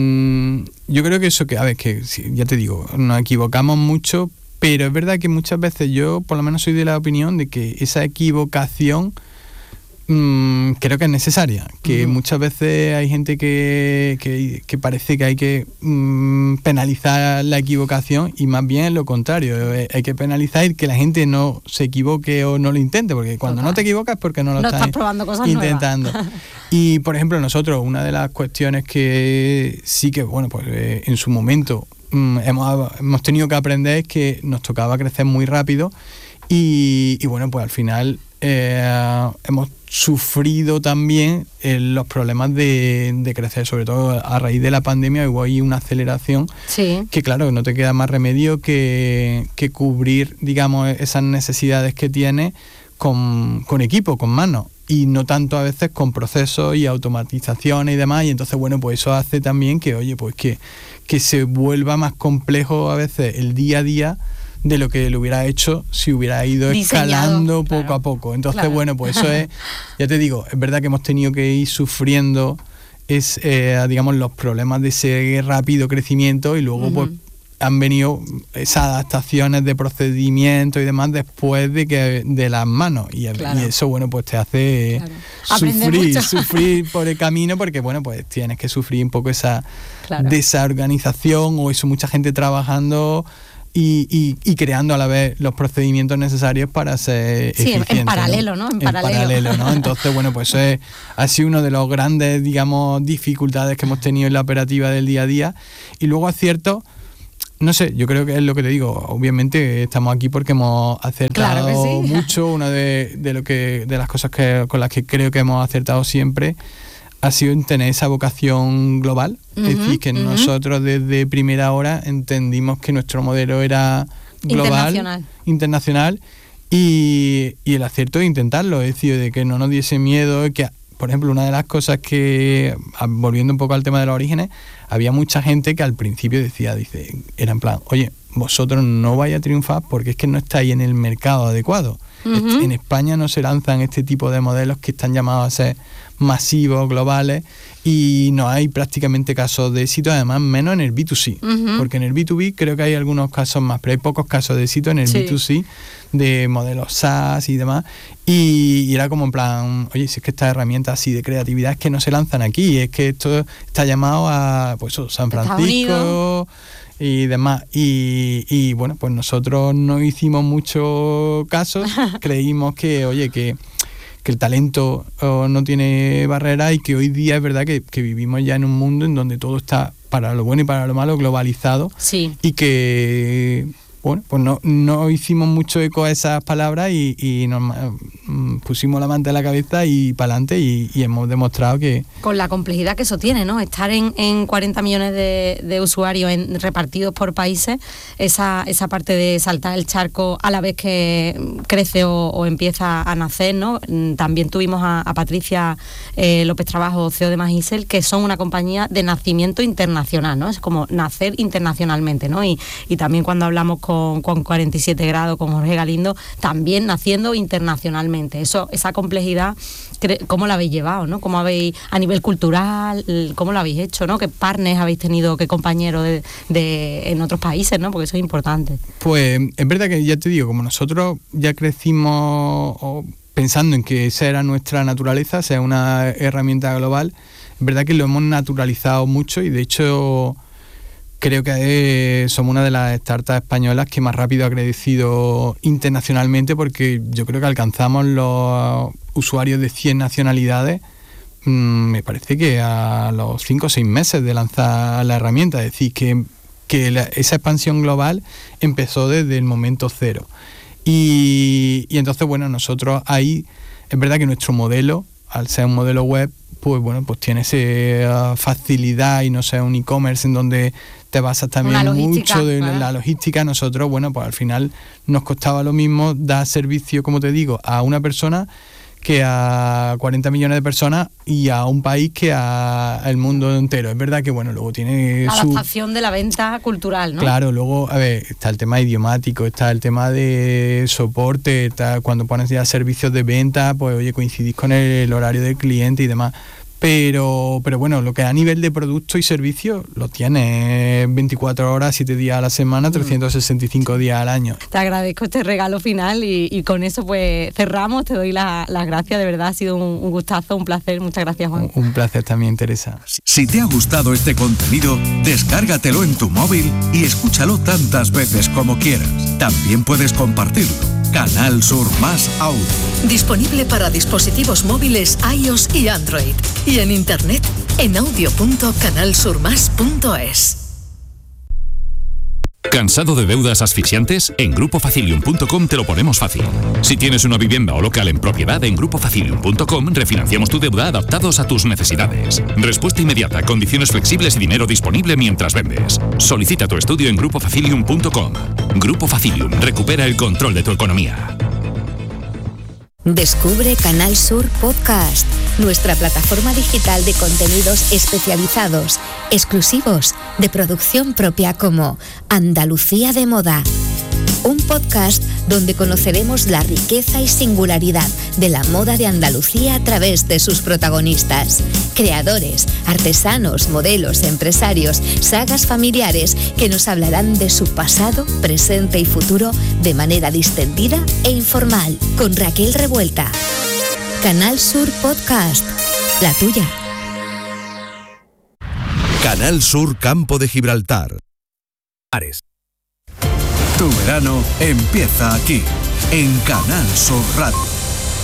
yo creo que eso, que ya te digo, nos equivocamos mucho, pero es verdad que muchas veces yo por lo menos soy de la opinión de que esa equivocación creo que es necesaria, que muchas veces hay gente que parece que hay que penalizar la equivocación, y más bien lo contrario, hay que penalizar que la gente no se equivoque o no lo intente, porque cuando no te equivocas es porque no lo estás probando cosas intentando. Y por ejemplo, nosotros, una de las cuestiones que sí que, bueno, pues en su momento hemos tenido que aprender es que nos tocaba crecer muy rápido, y bueno, pues al final hemos sufrido también los problemas de crecer, sobre todo a raíz de la pandemia. Hubo ahí una aceleración que, claro, no te queda más remedio que cubrir, digamos, esas necesidades que tienes con equipo, con manos, y no tanto a veces con procesos y automatizaciones y demás. Y entonces, bueno, pues eso hace también que, oye, pues que se vuelva más complejo a veces el día a día de lo que lo hubiera hecho si hubiera ido escalando poco a poco. Entonces, bueno, pues eso es, ya te digo, es verdad que hemos tenido que ir sufriendo digamos, los problemas de ese rápido crecimiento, y luego pues han venido esas adaptaciones de procedimientos y demás después de las manos, y eso, bueno, pues te hace sufrir por el camino, porque, bueno, pues tienes que sufrir un poco esa desorganización, o eso, mucha gente trabajando y creando a la vez los procedimientos necesarios para ser eficiente. En paralelo, ¿no? En paralelo, ¿no? Entonces, bueno, pues eso ha sido uno de los grandes, digamos, dificultades que hemos tenido en la operativa del día a día. Y luego aciertos, no sé, yo creo que es lo que te digo. Obviamente estamos aquí porque hemos acertado mucho. Una de las cosas con las que creo que hemos acertado siempre ha sido en tener esa vocación global. Es decir, que nosotros desde primera hora entendimos que nuestro modelo era global, internacional, y el acierto de intentarlo, es decir, de que no nos diese miedo, que, por ejemplo, una de las cosas que, volviendo un poco al tema de los orígenes, había mucha gente que al principio era en plan, oye, vosotros no vais a triunfar porque es que no estáis en el mercado adecuado. En España no se lanzan este tipo de modelos que están llamados a ser masivos, globales, y no hay prácticamente casos de éxito, además menos en el B2C, porque en el B2B creo que hay algunos casos más, pero hay pocos casos de éxito en el B2C de modelos SaaS y demás, y era como en plan, oye, si es que estas herramientas así de creatividad es que no se lanzan aquí, es que esto está llamado a, pues, San Francisco y demás, y bueno, pues nosotros no hicimos mucho caso, creímos que, oye, que el talento no tiene barreras, y que hoy día es verdad que vivimos ya en un mundo en donde todo está, para lo bueno y para lo malo, globalizado, y que, bueno, pues no hicimos mucho eco a esas palabras, y nos pusimos la manta en la cabeza y para adelante, y hemos demostrado que... Con la complejidad que eso tiene, ¿no? Estar en 40 millones de usuarios repartidos por países, esa parte de saltar el charco a la vez que crece o empieza a nacer, ¿no? También tuvimos a Patricia López Trabajo, CEO de Magisel, que son una compañía de nacimiento internacional, ¿no? Es como nacer internacionalmente, ¿no? Y también cuando hablamos con 47 grados, con Jorge Galindo, también naciendo internacionalmente. Esa complejidad, ¿cómo la habéis llevado, ¿no? ¿Cómo habéis, a nivel cultural, cómo lo habéis hecho, ¿no? ¿Qué partners habéis tenido, qué compañeros en otros países, ¿no? Porque eso es importante. Pues es verdad que, ya te digo, como nosotros ya crecimos pensando en que esa era nuestra naturaleza, sea una herramienta global, es verdad que lo hemos naturalizado mucho, y de hecho creo que somos una de las startups españolas que más rápido ha crecido internacionalmente, porque yo creo que alcanzamos los usuarios de 100 nacionalidades, me parece que a los 5 o 6 meses de lanzar la herramienta. Es decir, que esa expansión global empezó desde el momento cero. Y entonces, bueno, nosotros ahí, es verdad que nuestro modelo, al ser un modelo web, pues bueno, pues tiene esa facilidad, y no sea un e-commerce en donde te basas también mucho de la logística. Nosotros, bueno, pues al final nos costaba lo mismo dar servicio, como te digo, a una persona que a 40 millones de personas, y a un país que al mundo entero. Es verdad que, bueno, luego tiene la adaptación de la venta cultural, ¿no? Claro, luego, a ver, está el tema idiomático, está el tema de soporte, está cuando pones ya servicios de venta, pues oye, coincidís con el horario del cliente y demás. Pero bueno, lo que a nivel de producto y servicio lo tienes 24 horas, 7 días a la semana, 365 días al año. Te agradezco este regalo final y con eso pues cerramos. Te doy las gracias, de verdad ha sido un gustazo, un placer. Muchas gracias, Juan. Un placer también, Teresa. Si te ha gustado este contenido, descárgatelo en tu móvil y escúchalo tantas veces como quieras. También puedes compartirlo. Canal Sur Más Audio. Disponible para dispositivos móviles iOS y Android. Y en internet en audio.canalsurmas.es. ¿Cansado de deudas asfixiantes? En GrupoFacilium.com te lo ponemos fácil. Si tienes una vivienda o local en propiedad, en GrupoFacilium.com refinanciamos tu deuda adaptados a tus necesidades. Respuesta inmediata, condiciones flexibles y dinero disponible mientras vendes. Solicita tu estudio en GrupoFacilium.com. Grupo Facilium, recupera el control de tu economía. Descubre Canal Sur Podcast, nuestra plataforma digital de contenidos especializados, exclusivos, de producción propia como Andalucía de Moda. Un podcast donde conoceremos la riqueza y singularidad de la moda de Andalucía a través de sus protagonistas, creadores, artesanos, modelos, empresarios, sagas familiares que nos hablarán de su pasado, presente y futuro de manera distendida e informal, con Raquel Revuelta. Canal Sur Podcast, la tuya. Canal Sur Campo de Gibraltar. Ares. Tu verano empieza aquí, en Canal Sur Radio.